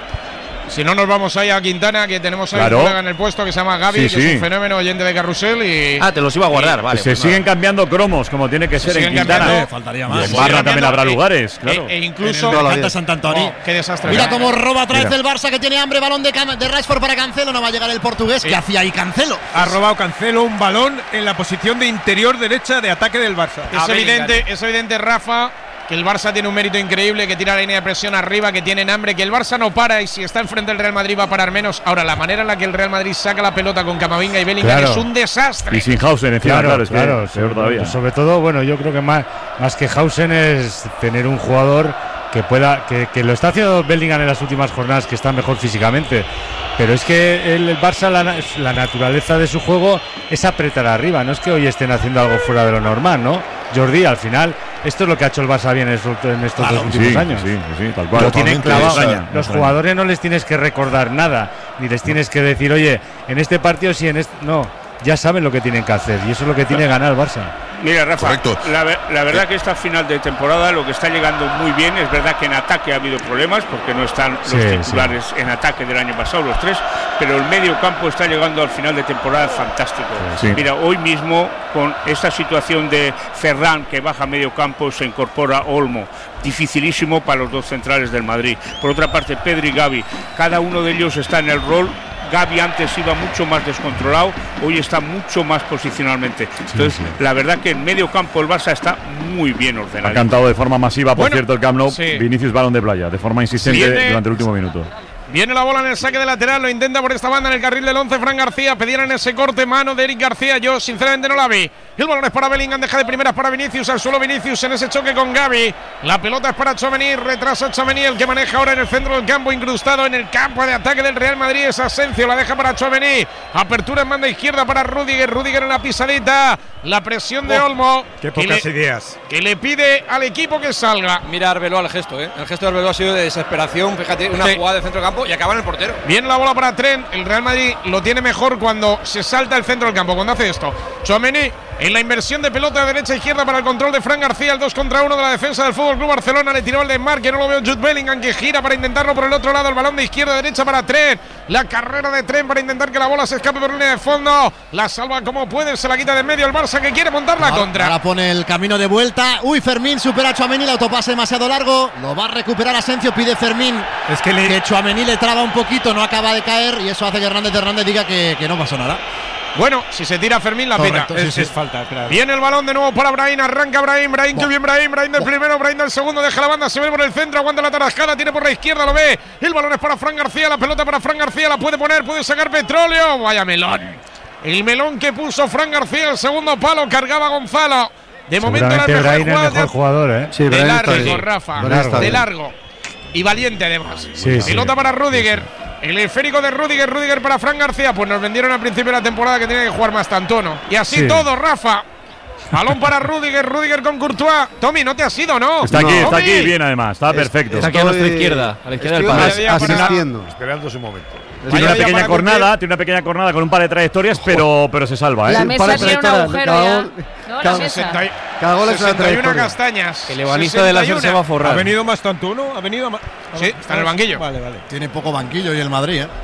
Speaker 2: Si no, nos vamos ahí a Quintana, que tenemos ahí
Speaker 3: Claro.
Speaker 2: un colega en el puesto que se llama Gaby,
Speaker 3: Sí,
Speaker 2: que es
Speaker 3: sí.
Speaker 2: un fenómeno oyente de Carrusel. Y
Speaker 14: Ah, te los iba a guardar, vale.
Speaker 3: Se
Speaker 14: pues
Speaker 3: siguen
Speaker 14: nada.
Speaker 3: cambiando cromos, como tiene que
Speaker 2: Se
Speaker 3: ser en
Speaker 2: siguen
Speaker 3: Quintana.
Speaker 2: cambiando.
Speaker 1: Faltaría
Speaker 3: Y
Speaker 1: más.
Speaker 3: en Barra también habrá
Speaker 2: Eh,
Speaker 3: lugares, claro.
Speaker 2: E, e incluso.
Speaker 1: En el Canta Sant Antoni.
Speaker 2: Oh, qué desastre.
Speaker 1: Mira cómo roba otra vez
Speaker 3: Mira.
Speaker 1: el Barça, que tiene hambre. Balón de, Cam- de Rashford para Cancelo. No va a llegar el portugués. ¿Qué hacía ahí Cancelo?
Speaker 6: Ha robado Cancelo un balón en la posición de interior derecha de ataque del Barça.
Speaker 2: Es evidente, es evidente, Rafa, que el Barça tiene un mérito increíble, que tira la línea de presión arriba, que tienen hambre, que el Barça no para y si está enfrente del Real Madrid va a parar menos. Ahora, la manera en la que el Real Madrid saca la pelota con Camavinga y Bellingham
Speaker 8: Claro.
Speaker 2: es un desastre.
Speaker 3: Y sin Hausen encima, claro,
Speaker 8: Claro,
Speaker 3: es que
Speaker 8: claro,
Speaker 3: peor
Speaker 8: sobre,
Speaker 3: todavía.
Speaker 8: sobre todo, bueno, yo creo que más, más que Hausen es tener un jugador que pueda, que, que lo está haciendo Bellingham en las últimas jornadas, que está mejor físicamente. Pero es que el, el Barça, la, la naturaleza de su juego es apretar arriba. No es que hoy estén haciendo algo fuera de lo normal, ¿no? Jordi, al final, esto es lo que ha hecho el Barça bien en estos, en estos
Speaker 3: Claro,
Speaker 8: dos últimos
Speaker 3: sí,
Speaker 8: años.
Speaker 3: sí, sí, tal cual.
Speaker 8: Lo tienen
Speaker 3: Totalmente,
Speaker 8: clavado.
Speaker 3: extraña,
Speaker 8: Los
Speaker 3: extraña.
Speaker 8: jugadores no les tienes que recordar nada, ni les tienes que decir, oye, en este partido sí, en este. No, ya saben lo que tienen que hacer y eso es lo que tiene que ganar el Barça.
Speaker 11: Mira, Rafa,
Speaker 12: Correcto.
Speaker 11: la, ve- la verdad que esta final de temporada lo que está llegando muy bien, es verdad que en ataque ha habido problemas porque no están los
Speaker 8: Sí,
Speaker 11: titulares en ataque del año pasado, los tres, pero el medio campo está llegando al final de temporada fantástico.
Speaker 3: Sí.
Speaker 11: Mira, hoy mismo con esta situación de Ferran que baja a medio campo se incorpora Olmo, dificilísimo para los dos centrales del Madrid. Por otra parte, Pedri y Gavi, cada uno de ellos está en el rol. Gavi antes iba mucho más descontrolado, hoy está mucho más posicionalmente. Entonces,
Speaker 3: sí.
Speaker 11: la verdad que en medio campo el Barça está muy bien
Speaker 3: Ha
Speaker 11: ordenado.
Speaker 3: cantado de forma masiva, por
Speaker 2: Bueno,
Speaker 3: cierto, el Camp Nou.
Speaker 2: sí.
Speaker 3: Vinicius balón de playa, de forma insistente
Speaker 2: Viene-
Speaker 3: durante el último minuto.
Speaker 2: Viene la bola en el saque de lateral, lo intenta por esta banda en el carril del once, Fran García, pedían ese corte, mano de Eric García, yo sinceramente no la vi. El balón es para Bellingham, deja de primeras para Vinicius, al suelo Vinicius en ese choque con Gavi. La pelota es para Tchouaméni, retrasa Tchouaméni, el que maneja ahora en el centro del campo, incrustado en el campo de ataque del Real Madrid, es Asensio, la deja para Tchouaméni, apertura en banda izquierda para Rüdiger, Rüdiger en la pisadita, la presión de
Speaker 6: Oh,
Speaker 2: Olmo,
Speaker 6: Qué
Speaker 2: que
Speaker 6: pocas
Speaker 2: le,
Speaker 6: ideas.
Speaker 2: que le pide al equipo que salga.
Speaker 13: Mira Arbeloa el gesto, ¿eh? El gesto de Arbeloa ha sido de desesperación. Fíjate, una
Speaker 2: Sí.
Speaker 13: jugada de centro del campo y acaba en el portero.
Speaker 2: Viene la bola para Trent. El Real Madrid lo tiene mejor cuando se salta el centro del campo, cuando hace esto. Tchouaméni en la inversión de pelota de derecha a izquierda para el control de Fran García. El dos contra uno de la defensa del Fútbol Club Barcelona. Le tiró el desmarque. No lo veo Jude Bellingham, que gira para intentarlo por el otro lado. El balón de izquierda a derecha para Trent. La carrera de Trent para intentar que la bola se escape por línea de fondo. La salva como puede. Se la quita de en medio el Barça, que quiere montar la
Speaker 1: Ahora-
Speaker 2: contra.
Speaker 1: Ahora pone el camino de vuelta. Uy, Fermín supera a Tchouaméni. El autopase demasiado largo. Lo va a recuperar Asensio. Pide Fermín
Speaker 6: Es que le.
Speaker 1: que Tchouaméni le traba un poquito. No acaba de caer. Y eso hace que Hernández Hernández diga que, que no pasó nada.
Speaker 2: Bueno, si se tira Fermín, la
Speaker 1: Correcto,
Speaker 2: pita.
Speaker 1: sí,
Speaker 6: es,
Speaker 1: sí.
Speaker 6: es falta, claro.
Speaker 2: Viene el balón de nuevo para Brahim, arranca Brahim, Brahim, que bien Brahim, Brahim del primero, Brahim del segundo, deja la banda, se ve por el centro, aguanta la tarascada, tiene por la izquierda, lo ve, el balón es para Fran García, la pelota para Fran García, la puede poner, puede sacar Petróleo, vaya melón. El melón que puso Fran García, el segundo palo, cargaba Gonzalo. De momento la
Speaker 8: Seguramente
Speaker 2: mejor
Speaker 8: Brahim es el
Speaker 2: jugada
Speaker 8: mejor jugador, ¿eh?
Speaker 5: Sí,
Speaker 2: de
Speaker 5: Brahim está
Speaker 2: largo,
Speaker 5: bien.
Speaker 2: Rafa,
Speaker 5: Brahim está
Speaker 2: de
Speaker 5: bien.
Speaker 2: largo y valiente además.
Speaker 8: Sí, sí.
Speaker 2: Pelota para Rüdiger. El esférico de Rüdiger, Rüdiger para Fran García. Pues nos vendieron al principio de la temporada que tenía que jugar más Tantono. Y así
Speaker 8: Sí.
Speaker 2: todo, Rafa. Balón para Rüdiger, Rüdiger con Courtois. Tommy, no te has ido, ¿no?
Speaker 3: Está aquí,
Speaker 2: No.
Speaker 3: está
Speaker 2: Tommy.
Speaker 3: aquí bien además, está perfecto.
Speaker 14: Está aquí a nuestra izquierda, a la izquierda del
Speaker 5: Estoy
Speaker 14: palo.
Speaker 2: Vaya día para-
Speaker 5: asistiendo.
Speaker 12: Esperando su momento.
Speaker 3: Tiene
Speaker 2: Vaya
Speaker 3: una
Speaker 2: día
Speaker 3: pequeña
Speaker 2: para
Speaker 3: cornada,
Speaker 2: cumplir.
Speaker 3: tiene una pequeña cornada con un par de trayectorias, pero, pero se salva,
Speaker 15: La
Speaker 3: ¿eh?
Speaker 15: mesa
Speaker 5: para
Speaker 15: tiene un
Speaker 5: trayectoria,
Speaker 15: agujero
Speaker 5: cada
Speaker 15: ya.
Speaker 5: gol-
Speaker 15: No, la
Speaker 5: cada-
Speaker 15: mesa.
Speaker 2: sesenta y-
Speaker 5: Cada gol es una
Speaker 2: sesenta y una
Speaker 5: trayectoria.
Speaker 2: castañas.
Speaker 14: El ebanista de la
Speaker 2: sesenta y
Speaker 14: se va a
Speaker 2: una.
Speaker 6: ¿Ha
Speaker 14: forrar.
Speaker 6: venido más Tantuno? ¿Ha venido más?
Speaker 2: Sí, está en el banquillo.
Speaker 6: Vale, vale.
Speaker 1: Tiene poco banquillo y el Madrid, ¿eh?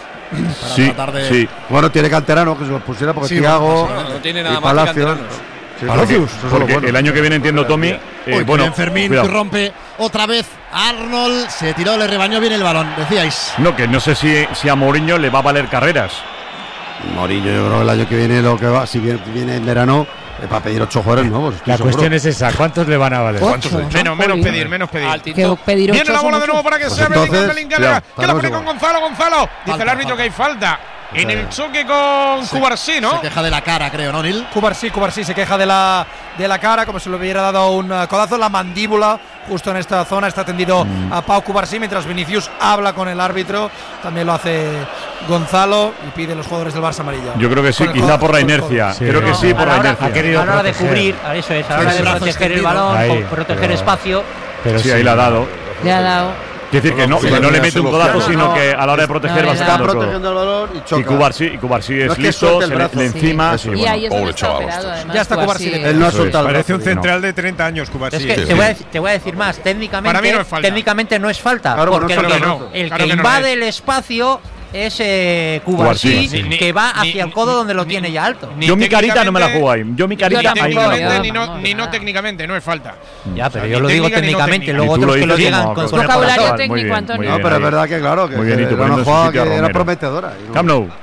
Speaker 1: Para
Speaker 3: Sí,
Speaker 1: tratar de.
Speaker 3: sí.
Speaker 5: Bueno, tiene canterano que se lo pusiera porque
Speaker 1: Sí,
Speaker 5: Thiago
Speaker 1: bueno,
Speaker 13: No, no tiene
Speaker 5: y
Speaker 13: nada más que
Speaker 5: Palacios.
Speaker 13: canteranos.
Speaker 5: Sí,
Speaker 3: Porque,
Speaker 5: eso es lo
Speaker 3: porque
Speaker 5: bueno.
Speaker 3: el año que viene entiendo, Tommy. eh,
Speaker 1: Uy,
Speaker 3: bueno,
Speaker 1: bien Fermín
Speaker 3: cuidado.
Speaker 1: rompe otra vez Arnold se tiró, le rebañó bien el balón, decíais.
Speaker 3: No, que no sé si, si a Mourinho le va a valer carreras.
Speaker 5: Mourinho, yo creo que el año que viene lo que va, si viene, viene en verano, es para pedir ocho jugadores nuevos.
Speaker 8: La
Speaker 5: seguro.
Speaker 8: cuestión es esa, ¿cuántos le van a valer?
Speaker 2: Ocho, menos, menos pedir, menos pedir.
Speaker 15: Que pedir ocho
Speaker 2: Viene la bola de nuevo para que
Speaker 5: pues
Speaker 2: sea
Speaker 5: entonces,
Speaker 2: Bellingham, que la, que la pone con
Speaker 5: igual.
Speaker 2: Gonzalo, Gonzalo. Dice
Speaker 1: Falta,
Speaker 2: el árbitro
Speaker 1: falta.
Speaker 2: que hay falta. En el choque con Cubarsí, ¿no?
Speaker 1: Se queja de la cara, creo, ¿no, Nil?
Speaker 9: Cubarsí, Cubarsí se queja de la, de la cara, como si le hubiera dado un uh, codazo. La mandíbula, justo en esta zona, está tendido
Speaker 3: Mm.
Speaker 9: a Pau Cubarsí, mientras Vinicius habla con el árbitro. También lo hace Gonzalo y pide a los jugadores del Barça amarilla.
Speaker 3: Yo creo que sí,
Speaker 9: Con el
Speaker 3: quizá
Speaker 9: codo,
Speaker 3: por la
Speaker 9: con el
Speaker 3: inercia.
Speaker 9: codo.
Speaker 8: Sí.
Speaker 3: Creo que
Speaker 8: No,
Speaker 3: sí, por
Speaker 4: a
Speaker 3: la
Speaker 4: la hora-
Speaker 3: inercia.
Speaker 8: ha querido
Speaker 4: A la hora de
Speaker 8: proteger.
Speaker 4: cubrir, a eso es, a la hora
Speaker 1: Sí,
Speaker 4: de
Speaker 1: el brazo
Speaker 4: proteger el
Speaker 1: extendido.
Speaker 4: balón,
Speaker 8: Ahí,
Speaker 4: co- proteger
Speaker 8: pero-
Speaker 4: espacio.
Speaker 8: Pero
Speaker 3: Sí, ahí la ha dado.
Speaker 15: Le ha dado.
Speaker 3: Quiere decir que no,
Speaker 12: Sí,
Speaker 3: que no le
Speaker 12: sí,
Speaker 3: mete
Speaker 12: sí,
Speaker 3: un
Speaker 12: lo
Speaker 3: codazo,
Speaker 12: quiere.
Speaker 3: sino
Speaker 15: No,
Speaker 3: que a la hora de proteger
Speaker 15: no,
Speaker 3: va
Speaker 15: le da.
Speaker 3: sacando
Speaker 5: Está
Speaker 3: el codo.
Speaker 5: protegiendo el balón y choca.
Speaker 3: Y Cubarsí, y Cubarsí es
Speaker 5: No es que
Speaker 3: listo,
Speaker 5: suelte el
Speaker 3: se le,
Speaker 5: brazo.
Speaker 3: le
Speaker 5: Sí.
Speaker 3: encima.
Speaker 5: Eso,
Speaker 3: y
Speaker 15: Y
Speaker 3: bueno.
Speaker 15: ahí es
Speaker 12: pobre
Speaker 15: donde está
Speaker 12: chaval,
Speaker 15: operado,
Speaker 12: ostras.
Speaker 15: además.
Speaker 9: Ya está
Speaker 15: Cubarsí.
Speaker 9: Cubarsí.
Speaker 5: Él no ha
Speaker 3: Eso
Speaker 5: soltado el
Speaker 6: Parece un
Speaker 5: brazo.
Speaker 6: central de treinta años, Cubarsí.
Speaker 4: Es que
Speaker 12: Sí,
Speaker 4: te,
Speaker 12: sí.
Speaker 4: voy a, dec- te voy a decir más, técnicamente,
Speaker 2: Para mí no es falta.
Speaker 4: técnicamente no es falta,
Speaker 5: Claro,
Speaker 4: porque
Speaker 5: bueno,
Speaker 4: el que,
Speaker 5: claro que
Speaker 2: no.
Speaker 4: el
Speaker 2: Claro
Speaker 4: que
Speaker 2: que no
Speaker 4: invade
Speaker 2: es.
Speaker 4: el espacio es eh, Cubarsí,
Speaker 3: Cubarsí,
Speaker 2: sí.
Speaker 4: que va
Speaker 2: Ni-
Speaker 4: hacia el
Speaker 2: ni-
Speaker 4: codo donde lo
Speaker 2: ni-
Speaker 4: tiene ya alto.
Speaker 2: ni
Speaker 3: Yo mi carita no me la
Speaker 2: técnicamente-
Speaker 3: juego ahí. Yo mi carita
Speaker 15: Yo
Speaker 3: ahí no me la
Speaker 2: Técnicamente
Speaker 3: juego.
Speaker 2: ni no,
Speaker 15: Vamos,
Speaker 2: ni no
Speaker 15: nada.
Speaker 2: técnicamente, no es falta.
Speaker 4: Ya, pero
Speaker 2: O sea,
Speaker 4: yo
Speaker 2: ni
Speaker 4: lo digo
Speaker 2: técnica ni no
Speaker 4: técnicamente,
Speaker 2: técnica.
Speaker 4: luego
Speaker 3: Y tú lo
Speaker 4: otros que lo
Speaker 3: dices
Speaker 4: llegan
Speaker 3: como-
Speaker 4: con,
Speaker 3: como
Speaker 4: con el
Speaker 15: vocabulario
Speaker 4: corazón.
Speaker 3: Muy
Speaker 15: técnico,
Speaker 3: bien,
Speaker 15: Antonio.
Speaker 3: muy
Speaker 5: No,
Speaker 3: bien
Speaker 5: pero es
Speaker 3: ahí.
Speaker 5: verdad que claro, que
Speaker 3: Muy bien, y tú
Speaker 5: era
Speaker 3: poniendo
Speaker 5: una
Speaker 3: en su
Speaker 5: jugada
Speaker 3: sitio
Speaker 5: que
Speaker 3: a
Speaker 5: era
Speaker 3: Romero.
Speaker 5: prometedora. y no-
Speaker 3: Camp Nou.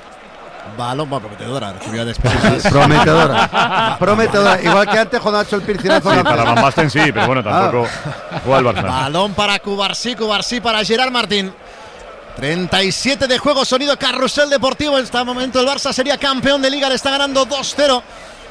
Speaker 1: Balón, bueno, prometedora, recibió después.
Speaker 5: Prometedora. Prometedora. Igual que antes cuando ha hecho el piercinazo.
Speaker 3: Sí, para Van Basten sí, pero bueno, tampoco juega el Barça.
Speaker 1: Balón para Cubarsí, Cubarsí para Gerard Martín. treinta y siete de juego, sonido carrusel deportivo. En este momento el Barça sería campeón de Liga, le está ganando dos cero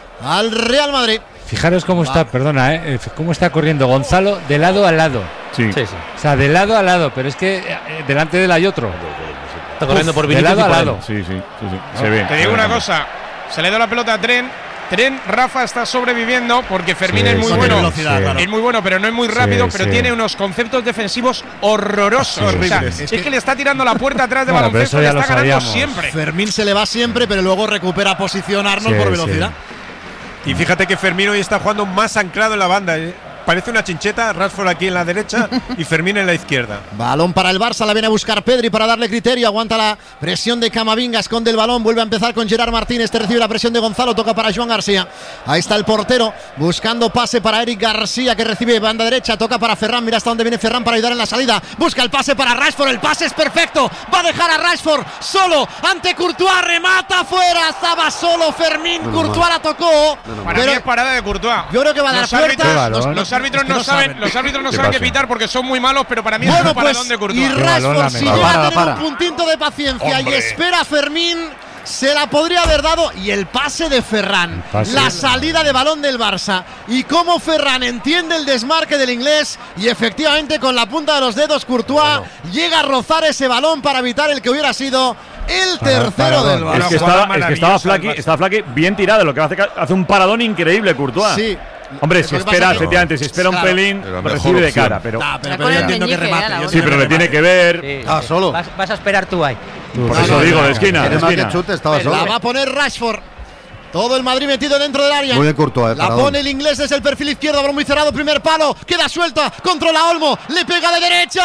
Speaker 1: al Real Madrid.
Speaker 8: Fijaros cómo está, perdona, ¿eh? cómo está corriendo Gonzalo de lado a lado.
Speaker 3: Sí.
Speaker 14: Sí, sí.
Speaker 8: O sea, de lado a lado, pero es que eh, delante de él hay otro.
Speaker 14: Está corriendo por
Speaker 8: de
Speaker 14: Vinicius
Speaker 8: lado
Speaker 14: y
Speaker 8: a
Speaker 14: por
Speaker 8: lado.
Speaker 14: él.
Speaker 3: Sí, sí, sí, sí. Se ve.
Speaker 2: Te digo una cosa, se le da la pelota a Tren. Tren, Rafa está sobreviviendo porque Fermín
Speaker 8: Sí,
Speaker 2: es muy
Speaker 8: sí,
Speaker 2: bueno.
Speaker 1: velocidad,
Speaker 8: sí.
Speaker 1: claro.
Speaker 2: Es muy bueno, pero no es muy rápido,
Speaker 8: Sí,
Speaker 2: pero
Speaker 8: sí.
Speaker 2: tiene unos conceptos defensivos horrorosos. O sea,
Speaker 1: Horribles.
Speaker 2: es, que, le está tirando la puerta atrás de
Speaker 8: Bueno, pero
Speaker 2: baloncesto,
Speaker 8: eso
Speaker 2: le
Speaker 8: ya lo
Speaker 2: está ganando
Speaker 8: sabíamos.
Speaker 2: siempre.
Speaker 1: Fermín se le va siempre, pero luego recupera posición Arnold
Speaker 8: Sí,
Speaker 1: por
Speaker 8: sí.
Speaker 1: velocidad.
Speaker 6: Y fíjate que Fermín hoy está jugando más anclado en la banda. ¿eh? Parece una chincheta, Rashford aquí en la derecha y Fermín en la izquierda.
Speaker 1: Balón para el Barça, la viene a buscar Pedri para darle criterio, aguanta la presión de Camavinga, esconde el balón, vuelve a empezar con Gerard Martín, este recibe la presión de Gonzalo, toca para Joan García, ahí está el portero, buscando pase para Eric García, que recibe banda derecha, toca para Ferran, mira hasta dónde viene Ferran para ayudar en la salida, busca el pase para Rashford, el pase es perfecto, va a dejar a Rashford solo, ante Courtois, remata fuera, estaba solo Fermín,
Speaker 5: Menos
Speaker 1: Courtois
Speaker 5: mal.
Speaker 1: la tocó,
Speaker 2: Para
Speaker 1: pero
Speaker 2: mí es parada de Courtois.
Speaker 1: yo creo que va a dar
Speaker 2: Los
Speaker 1: puertas.
Speaker 2: árbitros, los,
Speaker 8: balón.
Speaker 2: los árbitros
Speaker 1: Es que
Speaker 2: no,
Speaker 1: no
Speaker 2: saben,
Speaker 1: saben.
Speaker 2: los árbitros no
Speaker 3: ¿Qué
Speaker 2: saben qué
Speaker 3: pasa?
Speaker 2: pitar porque son muy malos, pero para mí es
Speaker 1: Bueno,
Speaker 2: un paradón
Speaker 1: pues,
Speaker 2: de
Speaker 1: y
Speaker 2: Courtois.
Speaker 8: balón
Speaker 1: Rashford, si
Speaker 8: lamentable.
Speaker 1: llega a
Speaker 5: Para,
Speaker 1: tener
Speaker 5: para.
Speaker 1: un puntito de paciencia
Speaker 12: Hombre.
Speaker 1: y espera a Fermín, se la podría haber dado. Y el pase de Ferran,
Speaker 8: pase.
Speaker 1: la salida de balón del Barça y cómo Ferran entiende el desmarque del inglés y efectivamente con la punta de los dedos Courtois llega a rozar ese balón para evitar el que hubiera sido el
Speaker 8: Para-
Speaker 1: tercero
Speaker 8: paradón.
Speaker 1: del
Speaker 3: Es
Speaker 1: Barça.
Speaker 3: que
Speaker 6: jugada
Speaker 3: estaba, es que estaba
Speaker 6: maravillosa
Speaker 3: Flaky,
Speaker 6: del Barça.
Speaker 3: estaba Flaky bien tirado, lo que hace, hace un paradón increíble Courtois.
Speaker 1: Sí.
Speaker 3: Hombre,
Speaker 1: Lo
Speaker 3: si
Speaker 1: que pasa
Speaker 3: espera,
Speaker 1: que-
Speaker 3: efectivamente, si espera un
Speaker 1: Claro.
Speaker 3: pelín,
Speaker 12: Era mejor
Speaker 3: recibe de
Speaker 12: opción.
Speaker 3: cara, pero
Speaker 1: Nah, pero,
Speaker 15: Está
Speaker 1: pero
Speaker 15: con
Speaker 1: yo
Speaker 15: el
Speaker 1: entiendo que
Speaker 15: meñique,
Speaker 1: remate.
Speaker 15: eh, la
Speaker 1: yo
Speaker 15: otra.
Speaker 3: sí,
Speaker 1: entiendo
Speaker 3: pero
Speaker 1: que
Speaker 3: le tiene
Speaker 1: remate.
Speaker 3: que ver.
Speaker 4: Sí,
Speaker 5: Ah,
Speaker 4: sí.
Speaker 5: solo.
Speaker 4: Vas, vas a esperar tú ahí.
Speaker 3: Por
Speaker 1: No,
Speaker 3: eso
Speaker 1: no,
Speaker 3: digo,
Speaker 1: no,
Speaker 3: de
Speaker 1: no.
Speaker 3: esquina. de
Speaker 5: Tiene más que
Speaker 3: esquina.
Speaker 5: chute, estaba
Speaker 1: La
Speaker 5: solo.
Speaker 1: va a poner Rashford. Todo el Madrid metido dentro del área.
Speaker 5: Muy bien Courtois, eh,
Speaker 1: La
Speaker 5: paradón.
Speaker 1: pone el inglés desde el perfil izquierdo, balón muy cerrado, primer palo, queda suelta, controla Olmo, le pega de derecha,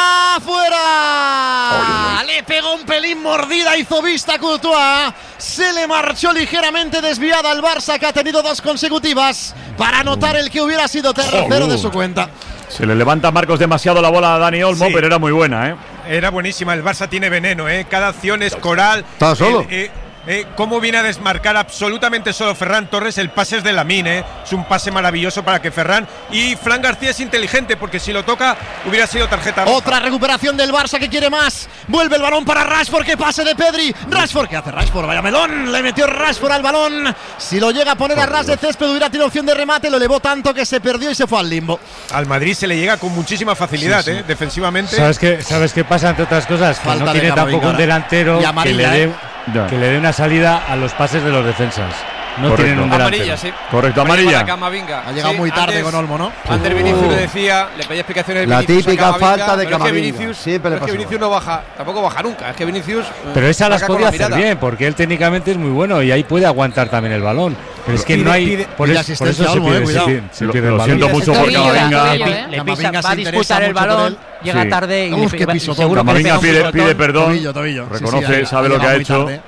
Speaker 1: fuera. Le pegó un pelín mordida, hizo vista Courtois. Se le marchó ligeramente desviada al Barça, que ha tenido dos consecutivas para anotar el que hubiera sido tercero de su cuenta.
Speaker 3: Se le levanta a Marcos demasiado la bola a Dani Olmo,
Speaker 6: Sí.
Speaker 3: pero era muy buena, ¿eh?
Speaker 6: Era buenísima, el Barça tiene veneno, ¿eh? Cada acción es coral.
Speaker 5: Estaba solo.
Speaker 6: El, eh, eh, cómo viene a desmarcar absolutamente solo Ferran Torres, el pase es de Lamine, ¿eh? Es un pase maravilloso para que Ferran. Y Fran García es inteligente porque si lo toca hubiera sido tarjeta roja.
Speaker 1: Otra recuperación del Barça que quiere más. Vuelve el balón para Rashford, que pase de Pedri. Rashford, ¿qué hace Rashford? Vaya melón. Le metió Rashford al balón. Si lo llega a poner a ras de césped hubiera tenido opción de remate. Lo elevó tanto que se perdió y se fue al limbo.
Speaker 6: Al Madrid se le llega con muchísima facilidad,
Speaker 1: Sí, sí.
Speaker 6: ¿eh? Defensivamente.
Speaker 8: ¿Sabes qué, ¿Sabes qué pasa, entre otras cosas? Que
Speaker 1: Falta
Speaker 8: no
Speaker 1: de
Speaker 8: tiene
Speaker 1: Camavinga
Speaker 8: tampoco un
Speaker 1: ahora.
Speaker 8: delantero
Speaker 1: Y
Speaker 8: que
Speaker 1: amarilla,
Speaker 8: le, dé,
Speaker 3: Ya.
Speaker 8: que le dé una salida a los pases de los defensas. No
Speaker 3: Correcto.
Speaker 8: tienen un delantero.
Speaker 13: Amarilla, sí.
Speaker 3: Correcto,
Speaker 13: Amarilla
Speaker 3: amarilla.
Speaker 13: para Camavinga.
Speaker 1: Ha llegado
Speaker 13: Sí,
Speaker 1: muy tarde
Speaker 13: antes-
Speaker 1: con Olmo, ¿no?
Speaker 13: Antes
Speaker 5: Uh.
Speaker 13: Vinicius le decía, le pedía explicaciones
Speaker 5: La
Speaker 13: Vinicius a
Speaker 5: típica
Speaker 13: Camavinga,
Speaker 5: falta de
Speaker 13: pero es que
Speaker 5: Camavinga.
Speaker 13: Vinicius,
Speaker 5: Siempre le
Speaker 13: pero es que
Speaker 5: pasa
Speaker 13: Vinicius no baja, tampoco baja nunca. Es que Vinicius.
Speaker 8: Pero esa las
Speaker 13: saca con
Speaker 8: podía
Speaker 13: la
Speaker 8: hacer
Speaker 13: mirada.
Speaker 8: bien, porque él técnicamente es muy bueno y ahí puede aguantar también el balón. Pero es que
Speaker 1: Pide-
Speaker 8: no hay.
Speaker 1: pide-
Speaker 8: por,
Speaker 1: pide
Speaker 8: es- por
Speaker 1: asistencia
Speaker 8: eso
Speaker 1: a
Speaker 8: se
Speaker 1: Olmo, eh,
Speaker 8: pierde, se
Speaker 1: cuidado.
Speaker 8: pierde- se
Speaker 3: Lo-
Speaker 8: pierde el
Speaker 3: lo
Speaker 8: balón.
Speaker 3: siento
Speaker 15: Mira,
Speaker 3: mucho
Speaker 15: ese
Speaker 3: por
Speaker 15: tobillo,
Speaker 3: Camavinga.
Speaker 15: tobillo,
Speaker 4: Le,
Speaker 15: ¿eh?
Speaker 4: pi- le
Speaker 1: Camavinga
Speaker 4: pisa,
Speaker 1: se
Speaker 4: va a
Speaker 1: interesa
Speaker 4: disputar el
Speaker 1: mucho por
Speaker 4: balón,
Speaker 1: él.
Speaker 4: llega
Speaker 3: Sí.
Speaker 4: tarde y,
Speaker 1: Uf,
Speaker 4: le-
Speaker 1: qué
Speaker 4: va-
Speaker 1: pisotón.
Speaker 4: seguro que le
Speaker 3: Camavinga
Speaker 4: pega un
Speaker 3: pide,
Speaker 4: pisotón.
Speaker 3: pide perdón.
Speaker 1: Tobillo, tobillo. Sí,
Speaker 3: Reconoce,
Speaker 1: sí, ha-
Speaker 3: sabe
Speaker 1: ha
Speaker 3: lo que ha
Speaker 1: llegado muy
Speaker 3: hecho.
Speaker 1: tarde.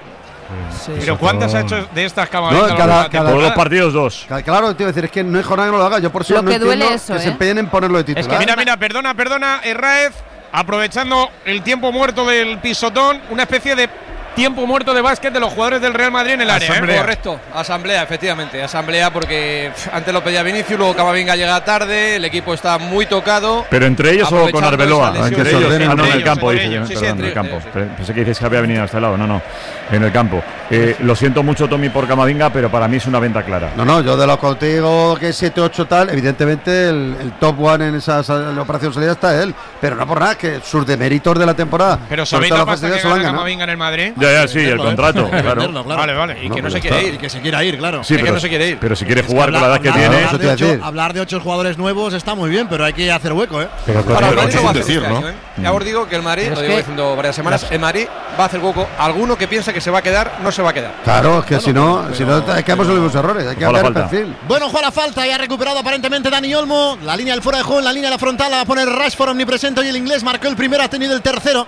Speaker 2: Sí, pero ¿cuántas ha hecho de estas
Speaker 5: No,
Speaker 2: Camavinga?
Speaker 5: cada, cada,
Speaker 3: Por dos partidos, dos.
Speaker 5: Claro, te iba a decir, es que no hay jornada que no lo haga. Yo por eso
Speaker 15: Lo
Speaker 5: no
Speaker 15: que
Speaker 5: entiendo
Speaker 15: duele eso,
Speaker 5: que
Speaker 15: ¿eh?
Speaker 5: se empeñen en ponerlo de titular.
Speaker 2: Es que mira, mira, perdona, perdona, Herráez, aprovechando el tiempo muerto del pisotón, una especie de tiempo muerto de básquet de los jugadores del Real Madrid en el área.
Speaker 13: Asamblea.
Speaker 2: ¿eh?
Speaker 13: Correcto, asamblea, efectivamente. Asamblea porque pff, antes lo pedía Vinicius, luego Camavinga llega tarde, el equipo está muy tocado.
Speaker 3: ¿Pero entre ellos o con Arbeloa?
Speaker 13: Entre
Speaker 3: ellos, ah, no, en el campo,
Speaker 13: dice.
Speaker 3: dice.
Speaker 13: Sí,
Speaker 3: Perdón,
Speaker 13: sí,
Speaker 3: en
Speaker 13: entre
Speaker 3: el campo.
Speaker 13: ellos, sí.
Speaker 3: Pensé que dices que había venido a este lado. No, no, en el campo. Eh, lo siento mucho, Tommy, por Camavinga, pero para mí es una venta clara.
Speaker 5: No, no, yo de lo contigo que siete ocho tal, evidentemente el, el top one en esa sal- operación salida está él, pero no por nada, que sus deméritos de la temporada.
Speaker 2: Pero
Speaker 5: sobre
Speaker 2: ¿sabéis
Speaker 5: todo
Speaker 2: la
Speaker 5: la
Speaker 2: pasta
Speaker 5: facilidad
Speaker 2: que
Speaker 5: se lo han
Speaker 2: gana
Speaker 5: ganado.
Speaker 2: Camavinga en el Madrid?
Speaker 3: Ya, ya, sí, el contrato, claro.
Speaker 1: Venderlo, claro.
Speaker 2: Vale, vale. Y
Speaker 5: No,
Speaker 2: que no
Speaker 5: pues
Speaker 2: se
Speaker 5: ya
Speaker 2: quiere
Speaker 5: está.
Speaker 2: ir.
Speaker 1: Y que se quiera ir, claro.
Speaker 3: Sí,
Speaker 13: Es que
Speaker 3: pero,
Speaker 13: no se quiere ir.
Speaker 3: pero si quiere
Speaker 1: Es que
Speaker 3: jugar con la edad que
Speaker 1: hablar-
Speaker 3: tiene.
Speaker 1: Hablar
Speaker 5: Eso te
Speaker 1: de,
Speaker 5: iba a
Speaker 1: ocho,
Speaker 5: decir.
Speaker 1: hablar de ocho jugadores nuevos está muy bien, pero hay que hacer hueco, ¿eh?
Speaker 8: Pero con
Speaker 13: Para el
Speaker 8: el-
Speaker 13: Madrid lo va a hacer
Speaker 12: decir,
Speaker 13: este
Speaker 12: ¿no?
Speaker 13: año, ¿eh? Ya os digo que el Madrid,
Speaker 4: Pero
Speaker 13: lo
Speaker 4: es
Speaker 13: llevo
Speaker 4: que
Speaker 13: diciendo varias semanas, el Madrid va a hacer hueco. Alguno que piensa que se va a quedar, no se va a quedar.
Speaker 5: Claro, es que si no,
Speaker 1: pero-
Speaker 5: si no, es que hemos los mismos errores, hay que
Speaker 3: Ojo a la
Speaker 5: cambiar el
Speaker 3: falta.
Speaker 5: perfil.
Speaker 1: Bueno, juega la falta y ha recuperado aparentemente Dani Olmo. La línea del fuera de juego, en la línea de la frontal la va a poner Rashford omnipresente y el inglés marcó el primero, ha tenido el tercero.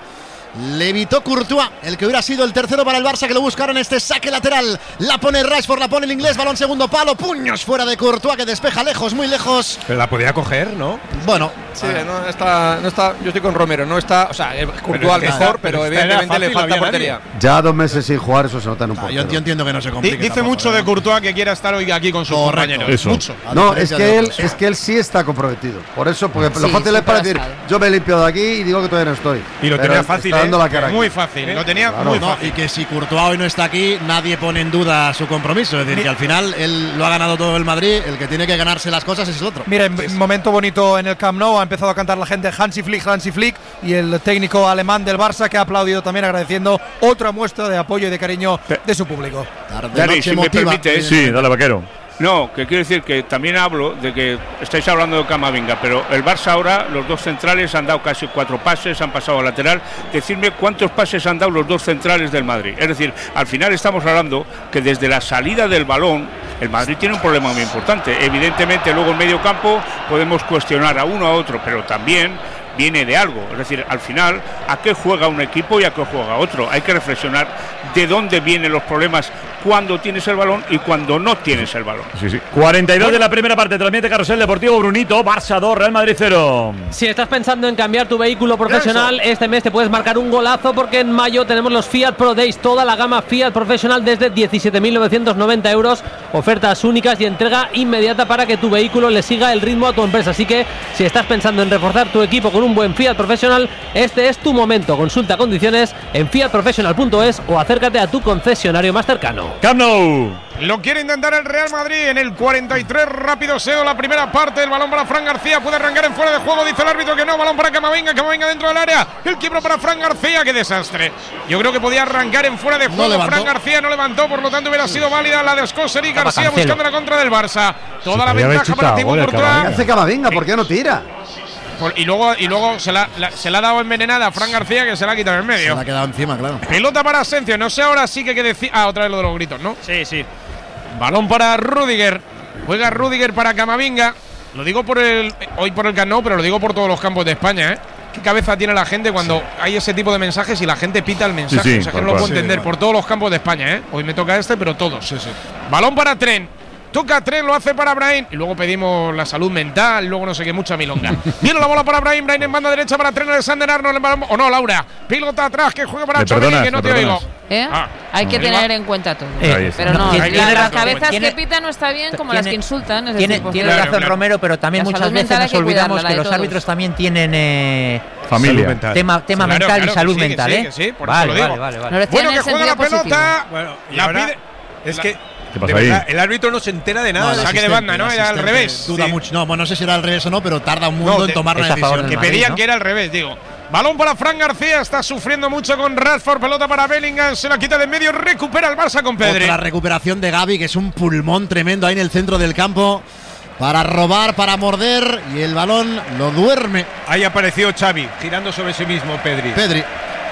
Speaker 1: Le evitó Courtois, el que hubiera sido el tercero para el Barça, que lo buscaron este saque lateral. La pone Rashford, la pone el inglés, balón segundo palo, puños fuera de Courtois, que despeja lejos, muy lejos.
Speaker 6: Pero la podía coger, ¿no?
Speaker 1: Bueno,
Speaker 13: Sí, no está, no está, yo estoy con Romero, no está, o sea, Courtois
Speaker 6: es que
Speaker 13: mejor,
Speaker 6: está-
Speaker 13: pero
Speaker 6: pero
Speaker 13: evidentemente
Speaker 6: era
Speaker 13: le
Speaker 6: fácil,
Speaker 13: falta
Speaker 6: no había
Speaker 13: portería.
Speaker 5: Ya dos meses sin jugar, eso se nota en un
Speaker 1: ah,
Speaker 5: portero.
Speaker 1: yo, yo entiendo que no se
Speaker 2: Di-
Speaker 1: complique.
Speaker 2: Dice
Speaker 1: tampoco,
Speaker 2: mucho
Speaker 1: ¿eh?
Speaker 2: de Courtois que quiera estar hoy aquí con sus
Speaker 1: Correcto.
Speaker 2: compañeros.
Speaker 3: Eso.
Speaker 2: Mucho.
Speaker 1: A
Speaker 5: No, es
Speaker 1: diferencia
Speaker 5: que
Speaker 1: de
Speaker 5: él,
Speaker 1: otros.
Speaker 5: es que él sí está comprometido. Por eso, porque
Speaker 15: Sí,
Speaker 5: lo fácil es para
Speaker 15: siempre
Speaker 5: decir,
Speaker 15: ha estado.
Speaker 5: yo me limpio de aquí y digo que todavía no estoy.
Speaker 6: Y lo
Speaker 5: Pero
Speaker 6: tenía fácil,
Speaker 5: está dando
Speaker 6: ¿eh?
Speaker 5: la cara aquí.
Speaker 2: Muy fácil, lo tenía
Speaker 5: Claro.
Speaker 2: muy
Speaker 1: No,
Speaker 2: fácil.
Speaker 1: y que si Courtois hoy no está aquí, nadie pone en duda su compromiso. Es decir, que al final él lo ha ganado todo el Madrid, el que tiene que ganarse las cosas es el otro.
Speaker 9: Mira, un momento bonito en el Camp Nou, ha empezado a cantar la gente Hansi Flick, Hansi Flick, y el técnico alemán del Barça que ha aplaudido también agradeciendo otra muestra de apoyo y de cariño de su público.
Speaker 1: Tarde
Speaker 11: Dani,
Speaker 1: noche
Speaker 11: si me
Speaker 1: emotiva.
Speaker 11: permites.
Speaker 3: Sí, dale, vaquero.
Speaker 11: No, que quiero decir que también hablo de que estáis hablando de Camavinga, pero el Barça ahora, los dos centrales han dado casi cuatro pases, han pasado al lateral. Decidme cuántos pases han dado los dos centrales del Madrid. Es decir, al final estamos hablando que desde la salida del balón, el Madrid tiene un problema muy importante. Evidentemente, luego en medio campo podemos cuestionar a uno a otro, pero también viene de algo. Es decir, al final, ¿a qué juega un equipo y a qué juega otro? Hay que reflexionar de dónde vienen los problemas cuando tienes el balón y cuando no tienes el balón.
Speaker 3: Sí, sí. cuarenta y dos de la primera parte, transmite Carrusel Deportivo Brunito, Barça dos, Real Madrid cero.
Speaker 14: Si estás pensando en cambiar tu vehículo profesional, este mes te puedes marcar un golazo porque en mayo tenemos los Fiat Pro Days, toda la gama Fiat Professional desde diecisiete mil novecientos noventa euros, ofertas únicas y entrega inmediata para que tu vehículo le siga el ritmo a tu empresa. Así que si estás pensando en reforzar tu equipo con un buen Fiat Professional, este es tu momento. Consulta condiciones en fiat professional punto es o acércate a tu concesionario más cercano.
Speaker 3: Camp Nou.
Speaker 2: Lo quiere intentar el Real Madrid en el cuarenta y tres. Rápido Seo, la primera parte. El balón para Fran García. Puede arrancar en fuera de juego. Dice el árbitro que no. Balón para Camavinga. Camavinga dentro del área. El quiebro para Fran García. ¡Qué desastre! Yo creo que podía arrancar en fuera de juego.
Speaker 1: levantó.
Speaker 2: Fran García no levantó. Por lo tanto, hubiera sido válida la de Scosser y García
Speaker 4: Cancelo.
Speaker 2: buscando la contra del Barça. Toda
Speaker 8: Sí,
Speaker 2: la
Speaker 8: podía haber
Speaker 2: ventaja para
Speaker 8: chutado
Speaker 2: Thibaut
Speaker 8: gol el
Speaker 5: ¿Qué
Speaker 2: Courtois.
Speaker 5: hace Camavinga? ¿Por qué no tira?
Speaker 2: Por- Y luego, y luego se, la, la- se la ha dado envenenada a Fran García, que se la ha quitado en
Speaker 1: Se
Speaker 2: medio.
Speaker 1: le ha quedado encima, claro.
Speaker 2: Pelota para Asensio. No sé ahora sí que que decir. Ah, otra vez lo de los gritos, ¿no?
Speaker 7: Sí, sí.
Speaker 2: Balón para Rüdiger. Juega Rüdiger para Camavinga. Lo digo por el hoy por el Camp Nou, pero lo digo por todos los campos de España, ¿eh? ¿Qué cabeza tiene la gente cuando hay ese tipo de mensajes y la gente pita el mensaje?
Speaker 3: Sí, sí,
Speaker 2: o sea, que
Speaker 3: tal
Speaker 2: no lo
Speaker 3: cual.
Speaker 2: puedo entender
Speaker 1: Sí,
Speaker 2: por todos los campos de España, ¿eh? Hoy me toca este, pero todos. Balón para Tren. Toca Tren, lo hace para Brahim. Y luego pedimos la salud mental, luego no sé qué, mucha milonga. Viene la bola para Brahim. Brahim en banda derecha para Tren, Alexander Arnold. O no, Laura. Pilota atrás, que juega para
Speaker 3: Me
Speaker 2: Chomini,
Speaker 3: perdonas,
Speaker 2: que no
Speaker 3: me
Speaker 2: te oigo.
Speaker 3: perdonas.
Speaker 15: ¿Eh?
Speaker 2: Ah,
Speaker 15: Hay que
Speaker 2: ahí
Speaker 15: tener
Speaker 2: va.
Speaker 15: en cuenta todo.
Speaker 3: Eh, Ahí está.
Speaker 15: Pero no,
Speaker 4: Tiene-
Speaker 15: la-
Speaker 4: tiene
Speaker 15: las
Speaker 4: razón.
Speaker 15: cabezas
Speaker 4: Tiene-
Speaker 15: que pitan no está bien, como
Speaker 4: tiene-
Speaker 15: las que insultan. Es
Speaker 4: Tiene,
Speaker 15: decir, pues,
Speaker 4: tiene
Speaker 15: la-
Speaker 4: razón
Speaker 2: claro.
Speaker 4: Romero, pero también
Speaker 15: La
Speaker 4: muchas
Speaker 15: salud
Speaker 4: veces
Speaker 15: mental hay
Speaker 4: nos
Speaker 15: que
Speaker 4: olvidamos
Speaker 15: cuidarla, la
Speaker 4: que
Speaker 15: de
Speaker 4: los
Speaker 15: todos.
Speaker 4: árbitros también tienen eh,
Speaker 3: Familia.
Speaker 6: Salud mental.
Speaker 4: tema, tema
Speaker 2: Claro,
Speaker 4: mental
Speaker 2: claro
Speaker 4: y
Speaker 2: que
Speaker 4: salud
Speaker 2: sí, que
Speaker 4: mental,
Speaker 2: sí,
Speaker 4: ¿eh?
Speaker 2: que sí, por eso
Speaker 4: vale,
Speaker 2: lo digo.
Speaker 4: vale, vale, vale.
Speaker 15: Lo decían
Speaker 2: Bueno,
Speaker 15: en
Speaker 2: que juega la
Speaker 15: sentido positivo.
Speaker 2: pelota.
Speaker 6: Bueno, y
Speaker 2: La
Speaker 6: ahora
Speaker 2: pide-
Speaker 6: es
Speaker 2: la-
Speaker 6: que
Speaker 3: ¿Qué pasa
Speaker 6: de
Speaker 3: ahí?
Speaker 6: verdad, el árbitro no se entera de nada.
Speaker 1: No,
Speaker 6: de
Speaker 1: el
Speaker 2: saque de
Speaker 1: asistente,
Speaker 2: banda, ¿no?
Speaker 1: el
Speaker 2: Era al
Speaker 1: asistente
Speaker 2: revés.
Speaker 1: Duda
Speaker 2: Sí.
Speaker 1: mucho. No, bueno, no sé si era al revés o no, pero tarda un
Speaker 2: No,
Speaker 1: mundo
Speaker 2: de-
Speaker 1: en tomar
Speaker 4: es
Speaker 1: una
Speaker 4: a favor
Speaker 1: decisión.
Speaker 4: del
Speaker 2: Que
Speaker 4: Madrid,
Speaker 2: pedían
Speaker 4: ¿no?
Speaker 2: que era al revés, digo. Balón para Fran García, está sufriendo mucho con Rashford, pelota para Bellingham, se la quita de en medio, recupera el Barça con Pedri.
Speaker 1: Otra recuperación de Gavi, que es un pulmón tremendo ahí en el centro del campo. Para robar, para morder, y el balón lo duerme
Speaker 6: Ahí apareció Xavi, girando sobre sí mismo Pedri.
Speaker 1: Pedri.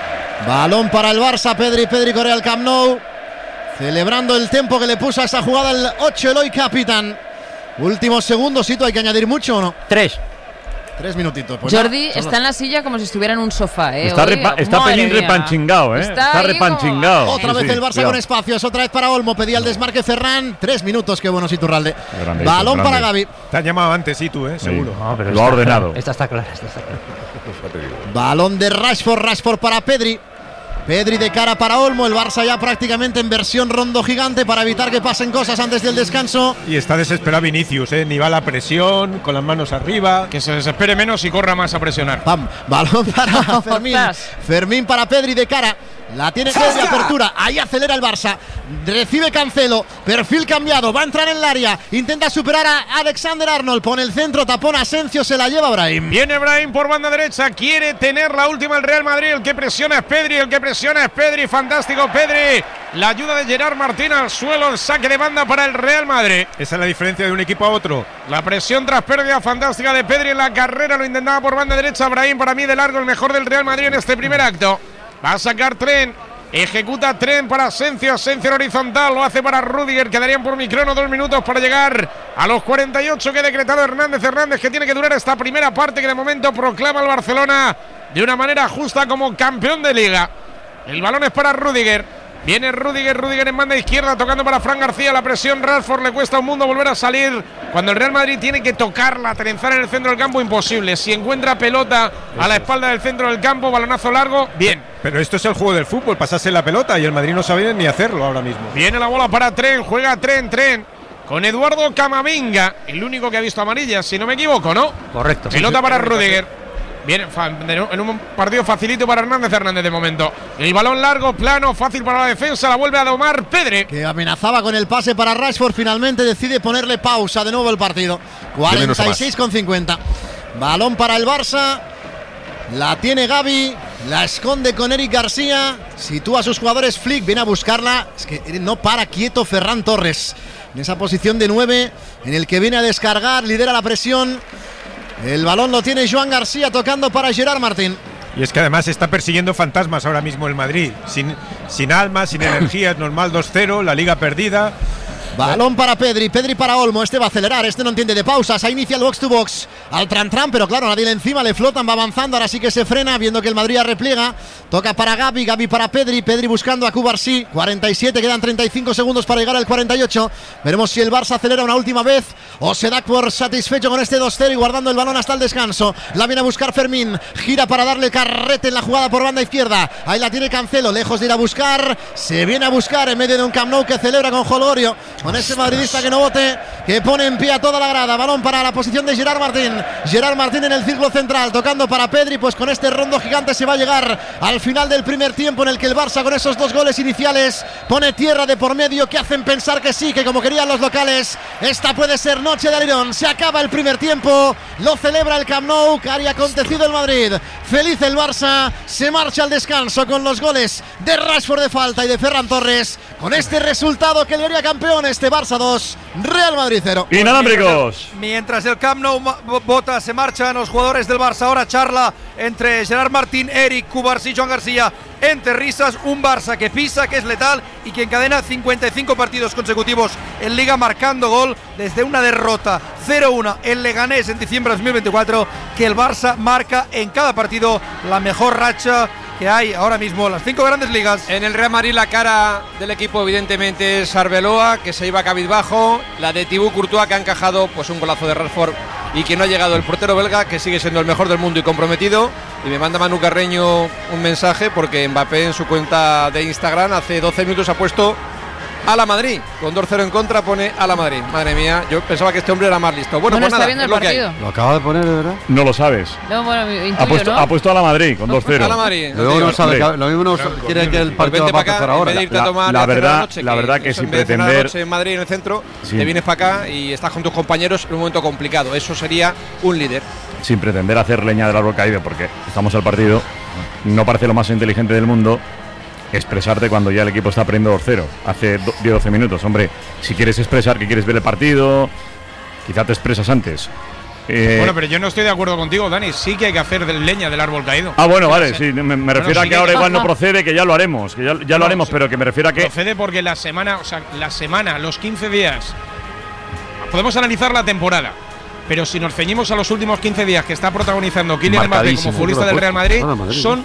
Speaker 1: Balón para el Barça, Pedri, Pedri corre al Camp Nou. Celebrando el tiempo que le puso a esa jugada el ocho Eloy Capitán. Últimos segundos, ¿sí? ¿Hay que añadir mucho o no?
Speaker 4: Tres.
Speaker 1: Tres minutitos. Pues
Speaker 15: Jordi
Speaker 1: nada,
Speaker 15: está en la silla como si estuviera en un sofá, ¿eh?
Speaker 3: Está,
Speaker 15: Hoy,
Speaker 3: repa está Pelín repanchingado, ¿eh?
Speaker 15: Está,
Speaker 3: está repanchingado.
Speaker 1: Otra
Speaker 3: sí,
Speaker 1: vez
Speaker 3: sí,
Speaker 1: el Barça
Speaker 3: cuidado.
Speaker 1: con espacios, otra vez para Olmo, pedía el desmarque Ferran. Tres minutos, qué bueno Iturralde.
Speaker 3: Grande,
Speaker 1: Balón
Speaker 3: grande.
Speaker 1: para Gavi.
Speaker 6: Te han llamado antes, sí, tú, ¿eh? Seguro.
Speaker 3: Sí.
Speaker 14: No, pero
Speaker 3: Lo ha
Speaker 14: está
Speaker 3: ordenado.
Speaker 14: clara, esta está clara, esta está clara.
Speaker 1: Balón de Rashford, Rashford para Pedri. Pedri de cara para Olmo, el Barça ya prácticamente en versión rondo gigante para evitar que pasen cosas antes del descanso.
Speaker 6: Y está desesperado Vinicius, ¿eh? Ni va a la presión, con las manos arriba.
Speaker 2: Que se desespere menos y corra más a presionar.
Speaker 1: Pam, balón para Fermín. Fermín para Pedri de cara. La tiene que de apertura. Ahí acelera el Barça. Recibe Cancelo. Perfil cambiado. Va a entrar en el área. Intenta superar a Alexander Arnold. Pone el centro. Tapón Asensio. Se la lleva Brahim.
Speaker 2: Viene Brahim por banda derecha. Quiere tener la última el Real Madrid. El que presiona es Pedri. El que presiona es Pedri. Fantástico Pedri. La ayuda de Gerard Martín al suelo. El saque de banda para el Real Madrid.
Speaker 6: Esa es la diferencia de un equipo a otro.
Speaker 2: La presión tras pérdida fantástica de Pedri en la carrera. Lo intentaba por banda derecha. Brahim, para mí de largo el mejor del Real Madrid en este primer acto. Va a sacar Tren. Ejecuta Tren para Asensio. Asensio en horizontal. Lo hace para Rudiger. Quedarían por microno dos minutos para llegar a los cuarenta y ocho que ha decretado Hernández Hernández, que tiene que durar esta primera parte que de momento proclama al Barcelona de una manera justa como campeón de liga. El balón es para Rudiger. Viene Rudiger, Rudiger en banda izquierda tocando para Fran García. La presión Rashford, le cuesta un mundo volver a salir. Cuando el Real Madrid tiene que tocarla, trenzar en el centro del campo, imposible. Si encuentra pelota a la espalda del centro del campo, balonazo largo, bien.
Speaker 6: Pero esto es el juego del fútbol, pasarse la pelota y el Madrid no sabe ni hacerlo ahora mismo.
Speaker 2: Viene la bola para Tren, juega Tren, Tren. Con Eduardo Camavinga, el único que ha visto amarillas, si no me equivoco, ¿no?
Speaker 14: Correcto.
Speaker 2: Pelota para Rudiger. Viene en un partido facilito para Hernández Hernández de momento. El balón largo, plano, fácil para la defensa. La vuelve a domar Pedri,
Speaker 1: que amenazaba con el pase para Rashford. Finalmente decide ponerle pausa de nuevo el partido. cuarenta y seis con cincuenta. Balón para el Barça. La tiene Gavi. La esconde con Eric García. Sitúa a sus jugadores. Flick viene a buscarla. Es que no para quieto Ferran Torres. En esa posición de nueve, en el que viene a descargar, lidera la presión. El balón lo tiene Joan García tocando para Gerard Martín.
Speaker 6: Y es que además está persiguiendo fantasmas ahora mismo el Madrid. Sin, sin alma, sin energía, es normal, dos cero, la liga perdida.
Speaker 1: Balón para Pedri, Pedri para Olmo. Este va a acelerar, este no entiende de pausas. Ahí inicia el box to box al tran tran, pero claro, nadie le encima, le flotan, va avanzando. Ahora sí que se frena, viendo que el Madrid repliega. Toca para Gavi, Gavi para Pedri, Pedri buscando a Cubarsí. cuarenta y siete, quedan treinta y cinco segundos para llegar al cuarenta y ocho. Veremos si el Barça acelera una última vez o se da por satisfecho con este dos cero y guardando el balón hasta el descanso. La viene a buscar Fermín, gira para darle carrete en la jugada por banda izquierda. Ahí la tiene Cancelo, lejos de ir a buscar. Se viene a buscar en medio de un Camp Nou que celebra con jolgorio. Con ese madridista que no vote, que pone en pie a toda la grada. Balón para la posición de Gerard Martín. Gerard Martín en el círculo central, tocando para Pedri. Pues con este rondo gigante se va a llegar al final del primer tiempo, en el que el Barça, con esos dos goles iniciales, pone tierra de por medio que hacen pensar que sí, que como querían los locales, esta puede ser noche de alerón. Se acaba el primer tiempo, lo celebra el Camp Nou, que haría acontecido el Madrid. Feliz el Barça, se marcha al descanso con los goles de Rashford de falta y de Ferran Torres. Con este resultado que le haría campeón, este Barça dos, Real Madrid cero.
Speaker 3: Inalámbricos.
Speaker 9: Mientras el Camp Nou bota, se marchan los jugadores del Barça. Ahora charla entre Gerard Martín, Eric, Cubarsí y Joan García. Entre risas, un Barça que pisa, que es letal y que encadena cincuenta y cinco partidos consecutivos en Liga marcando gol desde una derrota cero uno en Leganés en diciembre de dos mil veinticuatro, que el Barça marca en cada partido la mejor racha que hay ahora mismo en las cinco grandes ligas.
Speaker 13: En el Real Madrid la cara del equipo evidentemente es Arbeloa, que se iba cabizbajo, la de Thibaut Courtois, que ha encajado pues un golazo de Rashford y que no ha llegado el portero belga, que sigue siendo el mejor del mundo y comprometido. Y me manda Manu Carreño un mensaje porque Mbappé en su cuenta de Instagram hace doce minutos ha puesto a la Madrid, con dos cero en contra pone a la Madrid. Madre mía, yo pensaba que este hombre era más listo. Bueno,
Speaker 15: Bueno,
Speaker 13: pues
Speaker 15: está
Speaker 13: nada,
Speaker 15: viendo
Speaker 13: es
Speaker 15: el
Speaker 13: lo que hay.
Speaker 15: partido.
Speaker 5: Lo acaba de poner, de verdad.
Speaker 3: No lo sabes.
Speaker 15: No, bueno, intuyo,
Speaker 3: Ha puesto,
Speaker 15: ¿no?
Speaker 3: ha puesto a la Madrid con dos cero.
Speaker 13: A la Madrid.
Speaker 5: Luego no
Speaker 13: Hombre,
Speaker 5: sabe, que- lo mismo no quiere que el
Speaker 13: Pues
Speaker 5: partido
Speaker 13: vente
Speaker 5: va a
Speaker 13: para
Speaker 5: empezar
Speaker 13: acá, en
Speaker 5: ahora.
Speaker 13: vez de irte a
Speaker 3: La-
Speaker 13: tomar
Speaker 3: la
Speaker 13: y a cenar
Speaker 3: verdad-
Speaker 13: noche,
Speaker 3: la verdad que
Speaker 13: eso,
Speaker 3: sin
Speaker 13: en vez de cenar
Speaker 3: pretender-
Speaker 13: noche en Madrid en el centro,
Speaker 3: Sí.
Speaker 13: te vienes para acá y estás con tus compañeros en un momento complicado. Eso sería un líder.
Speaker 3: Sin pretender hacer leña del árbol caído, porque estamos al partido, no parece lo más inteligente del mundo expresarte cuando ya el equipo está perdiendo dos cero hace diez doce minutos. Hombre, si quieres expresar que quieres ver el partido, quizá te expresas antes. Eh,
Speaker 2: Bueno, pero yo no estoy de acuerdo contigo, Dani. Sí que hay que hacer de leña del árbol caído.
Speaker 3: ah, bueno, vale, sí, me, me refiero
Speaker 2: sí
Speaker 3: a que
Speaker 2: que-
Speaker 3: ahora igual no procede, que ya lo haremos, que ya, ya lo
Speaker 2: No,
Speaker 3: haremos,
Speaker 2: sí.
Speaker 3: pero que me refiero a que
Speaker 2: Procede porque la semana, o sea, la semana, los quince días, podemos analizar la temporada. pero si nos ceñimos a los últimos quince días que está protagonizando Kylian Mbappé como futbolista del Real Madrid,
Speaker 5: Madrid
Speaker 2: son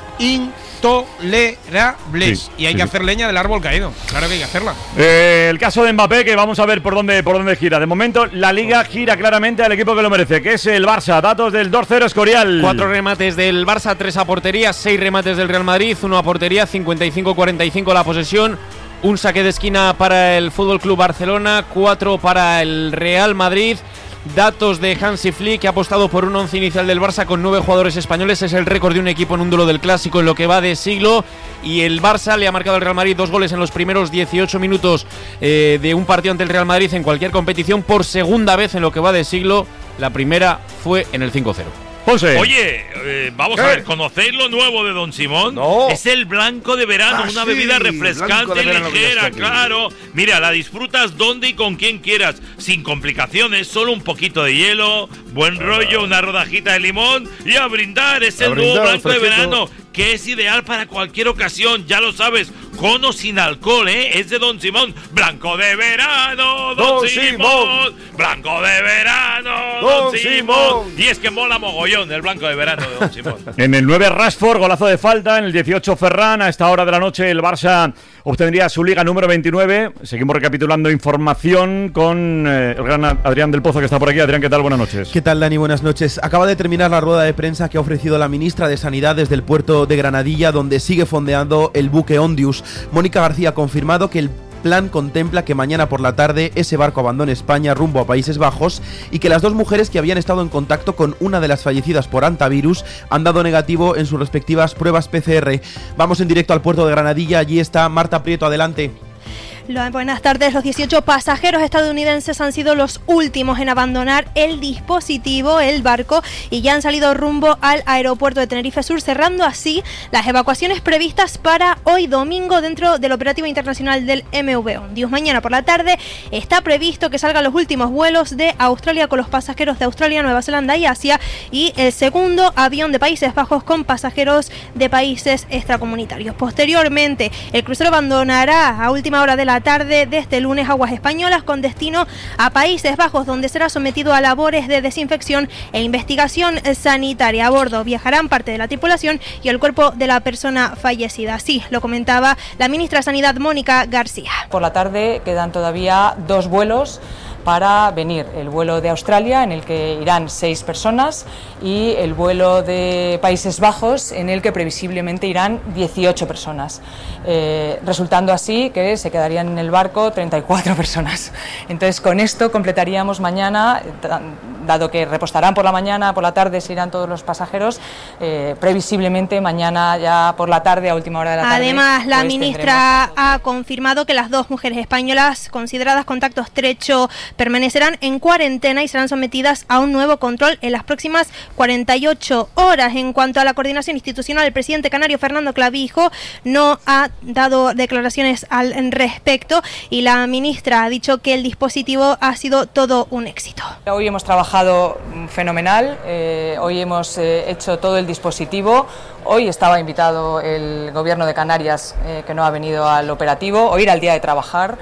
Speaker 2: intolerables.
Speaker 3: Sí,
Speaker 2: y hay
Speaker 3: sí,
Speaker 2: que
Speaker 3: sí.
Speaker 2: hacer leña del árbol caído. Claro que hay que hacerla.
Speaker 3: Eh, el caso de Mbappé, que vamos a ver por dónde, por dónde gira. De momento, la Liga gira claramente al equipo que lo merece, que es el Barça. Datos del dos cero Escorial.
Speaker 14: Cuatro remates del Barça, tres a portería, seis remates del Real Madrid, uno a portería, cincuenta y cinco cuarenta y cinco la posesión, un saque de esquina para el F C Barcelona, cuatro para el Real Madrid. Datos de Hansi Flick, que ha apostado por un once inicial del Barça con nueve jugadores españoles. Es el récord de un equipo en un duelo del Clásico en lo que va de siglo. Y el Barça le ha marcado al Real Madrid dos goles en los primeros dieciocho minutos eh, de un partido ante el Real Madrid en cualquier competición por segunda vez en lo que va de siglo. La primera fue en el cinco cero.
Speaker 3: José.
Speaker 10: Oye, eh, vamos
Speaker 6: ¿Qué?
Speaker 10: a ver, ¿conocéis lo nuevo de Don Simón?
Speaker 6: No.
Speaker 10: Es el blanco de verano,
Speaker 6: Ah,
Speaker 10: una
Speaker 6: sí,
Speaker 10: bebida
Speaker 6: blanco
Speaker 10: refrescante
Speaker 6: de
Speaker 10: y
Speaker 6: verano que ya
Speaker 10: ligera,
Speaker 6: está aquí.
Speaker 10: claro. Mira, la disfrutas donde y con quien quieras, sin complicaciones, solo un poquito de hielo, buen rollo, una rodajita de limón y a brindar. Es
Speaker 6: A
Speaker 10: el
Speaker 6: brindar,
Speaker 10: nuevo blanco de
Speaker 6: fresquito.
Speaker 10: verano, que es ideal para cualquier ocasión, ya lo sabes, con o sin alcohol, ¿eh? Es de Don Simón, blanco de verano, Don,
Speaker 6: Don
Speaker 10: Simón.
Speaker 6: Simón.
Speaker 10: Blanco de verano, Don,
Speaker 6: Don
Speaker 10: Simón.
Speaker 6: Simón.
Speaker 10: Y es que mola mogollón el blanco de verano de Don Simón.
Speaker 3: En el nueve Rashford, golazo de falta. En el dieciocho Ferran. A esta hora de la noche el Barça obtendría su liga número veintinueve. Seguimos recapitulando información con eh, el gran Adrián del Pozo, que está por aquí. Adrián, ¿qué tal? Buenas noches.
Speaker 16: ¿Qué tal, Dani? Buenas noches. Acaba de terminar la rueda de prensa que ha ofrecido la ministra de Sanidad desde el puerto de Granadilla, donde sigue fondeando el buque Ondius. Mónica García ha confirmado que el plan contempla que mañana por la tarde ese barco abandone España rumbo a Países Bajos y que las dos mujeres que habían estado en contacto con una de las fallecidas por hantavirus han dado negativo en sus respectivas pruebas P C R. Vamos en directo al puerto de Granadilla. Allí está Marta Prieto. Adelante.
Speaker 17: Buenas tardes. Los dieciocho pasajeros estadounidenses han sido los últimos en abandonar el dispositivo, el barco, y ya han salido rumbo al aeropuerto de Tenerife Sur, cerrando así las evacuaciones previstas para hoy domingo dentro del operativo internacional del M V Ondius. Mañana por la tarde está previsto que salgan los últimos vuelos de Australia con los pasajeros de Australia, Nueva Zelanda y Asia, y el segundo avión de Países Bajos con pasajeros de países extracomunitarios. Posteriormente, el crucero abandonará a última hora de la tarde de este lunes aguas españolas con destino a Países Bajos, donde será sometido a labores de desinfección e investigación sanitaria. A bordo viajarán parte de la tripulación y el cuerpo de la persona fallecida. Así lo comentaba la ministra de Sanidad, Mónica García.
Speaker 18: Por la tarde quedan todavía dos vuelos para venir, el vuelo de Australia en el que irán seis personas y el vuelo de Países Bajos en el que previsiblemente irán dieciocho personas, eh, resultando así que se quedarían en el barco treinta y cuatro personas. Entonces con esto completaríamos mañana, dado que repostarán por la mañana, por la tarde se irán todos los pasajeros, eh, previsiblemente mañana ya por la tarde, a última hora de la tarde.
Speaker 17: Además, la
Speaker 18: pues,
Speaker 17: ministra ha confirmado que las dos mujeres españolas consideradas contacto estrecho permanecerán en cuarentena y serán sometidas a un nuevo control en las próximas cuarenta y ocho horas. En cuanto a la coordinación institucional, el presidente canario Fernando Clavijo no ha dado declaraciones al respecto y la ministra ha dicho que el dispositivo ha sido todo un éxito.
Speaker 18: Hoy hemos trabajado fenomenal, eh, hoy hemos eh, hecho todo el dispositivo. Hoy estaba invitado el Gobierno de Canarias, eh, que no ha venido al operativo. Hoy era el día de trabajar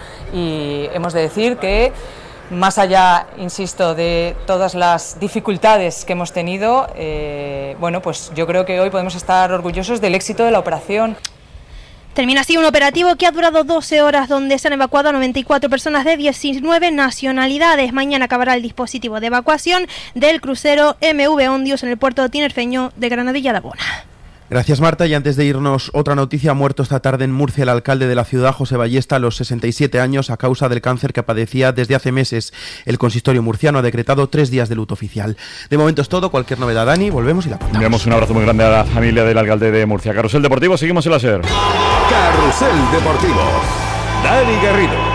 Speaker 18: y hemos de decir que, más allá, insisto, de todas las dificultades que hemos tenido, eh, bueno, pues yo creo que hoy podemos estar orgullosos del éxito de la operación.
Speaker 17: Termina así un operativo que ha durado doce horas, donde se han evacuado a noventa y cuatro personas de diecinueve nacionalidades. Mañana acabará el dispositivo de evacuación del crucero M V Ondius en el puerto tinerfeño de Granadilla de Abona.
Speaker 16: Gracias, Marta. Y antes de irnos, otra noticia: ha muerto esta tarde en Murcia el alcalde de la ciudad, José Ballesta, a los sesenta y siete años, a causa del cáncer que padecía desde hace meses. El consistorio murciano ha decretado tres días de luto oficial. De momento es todo. Cualquier novedad, Dani, volvemos y la contamos.
Speaker 3: Enviamos un abrazo muy grande a la familia del alcalde de Murcia. Carrusel Deportivo, seguimos en la SER.
Speaker 19: Carrusel Deportivo. Dani Garrido.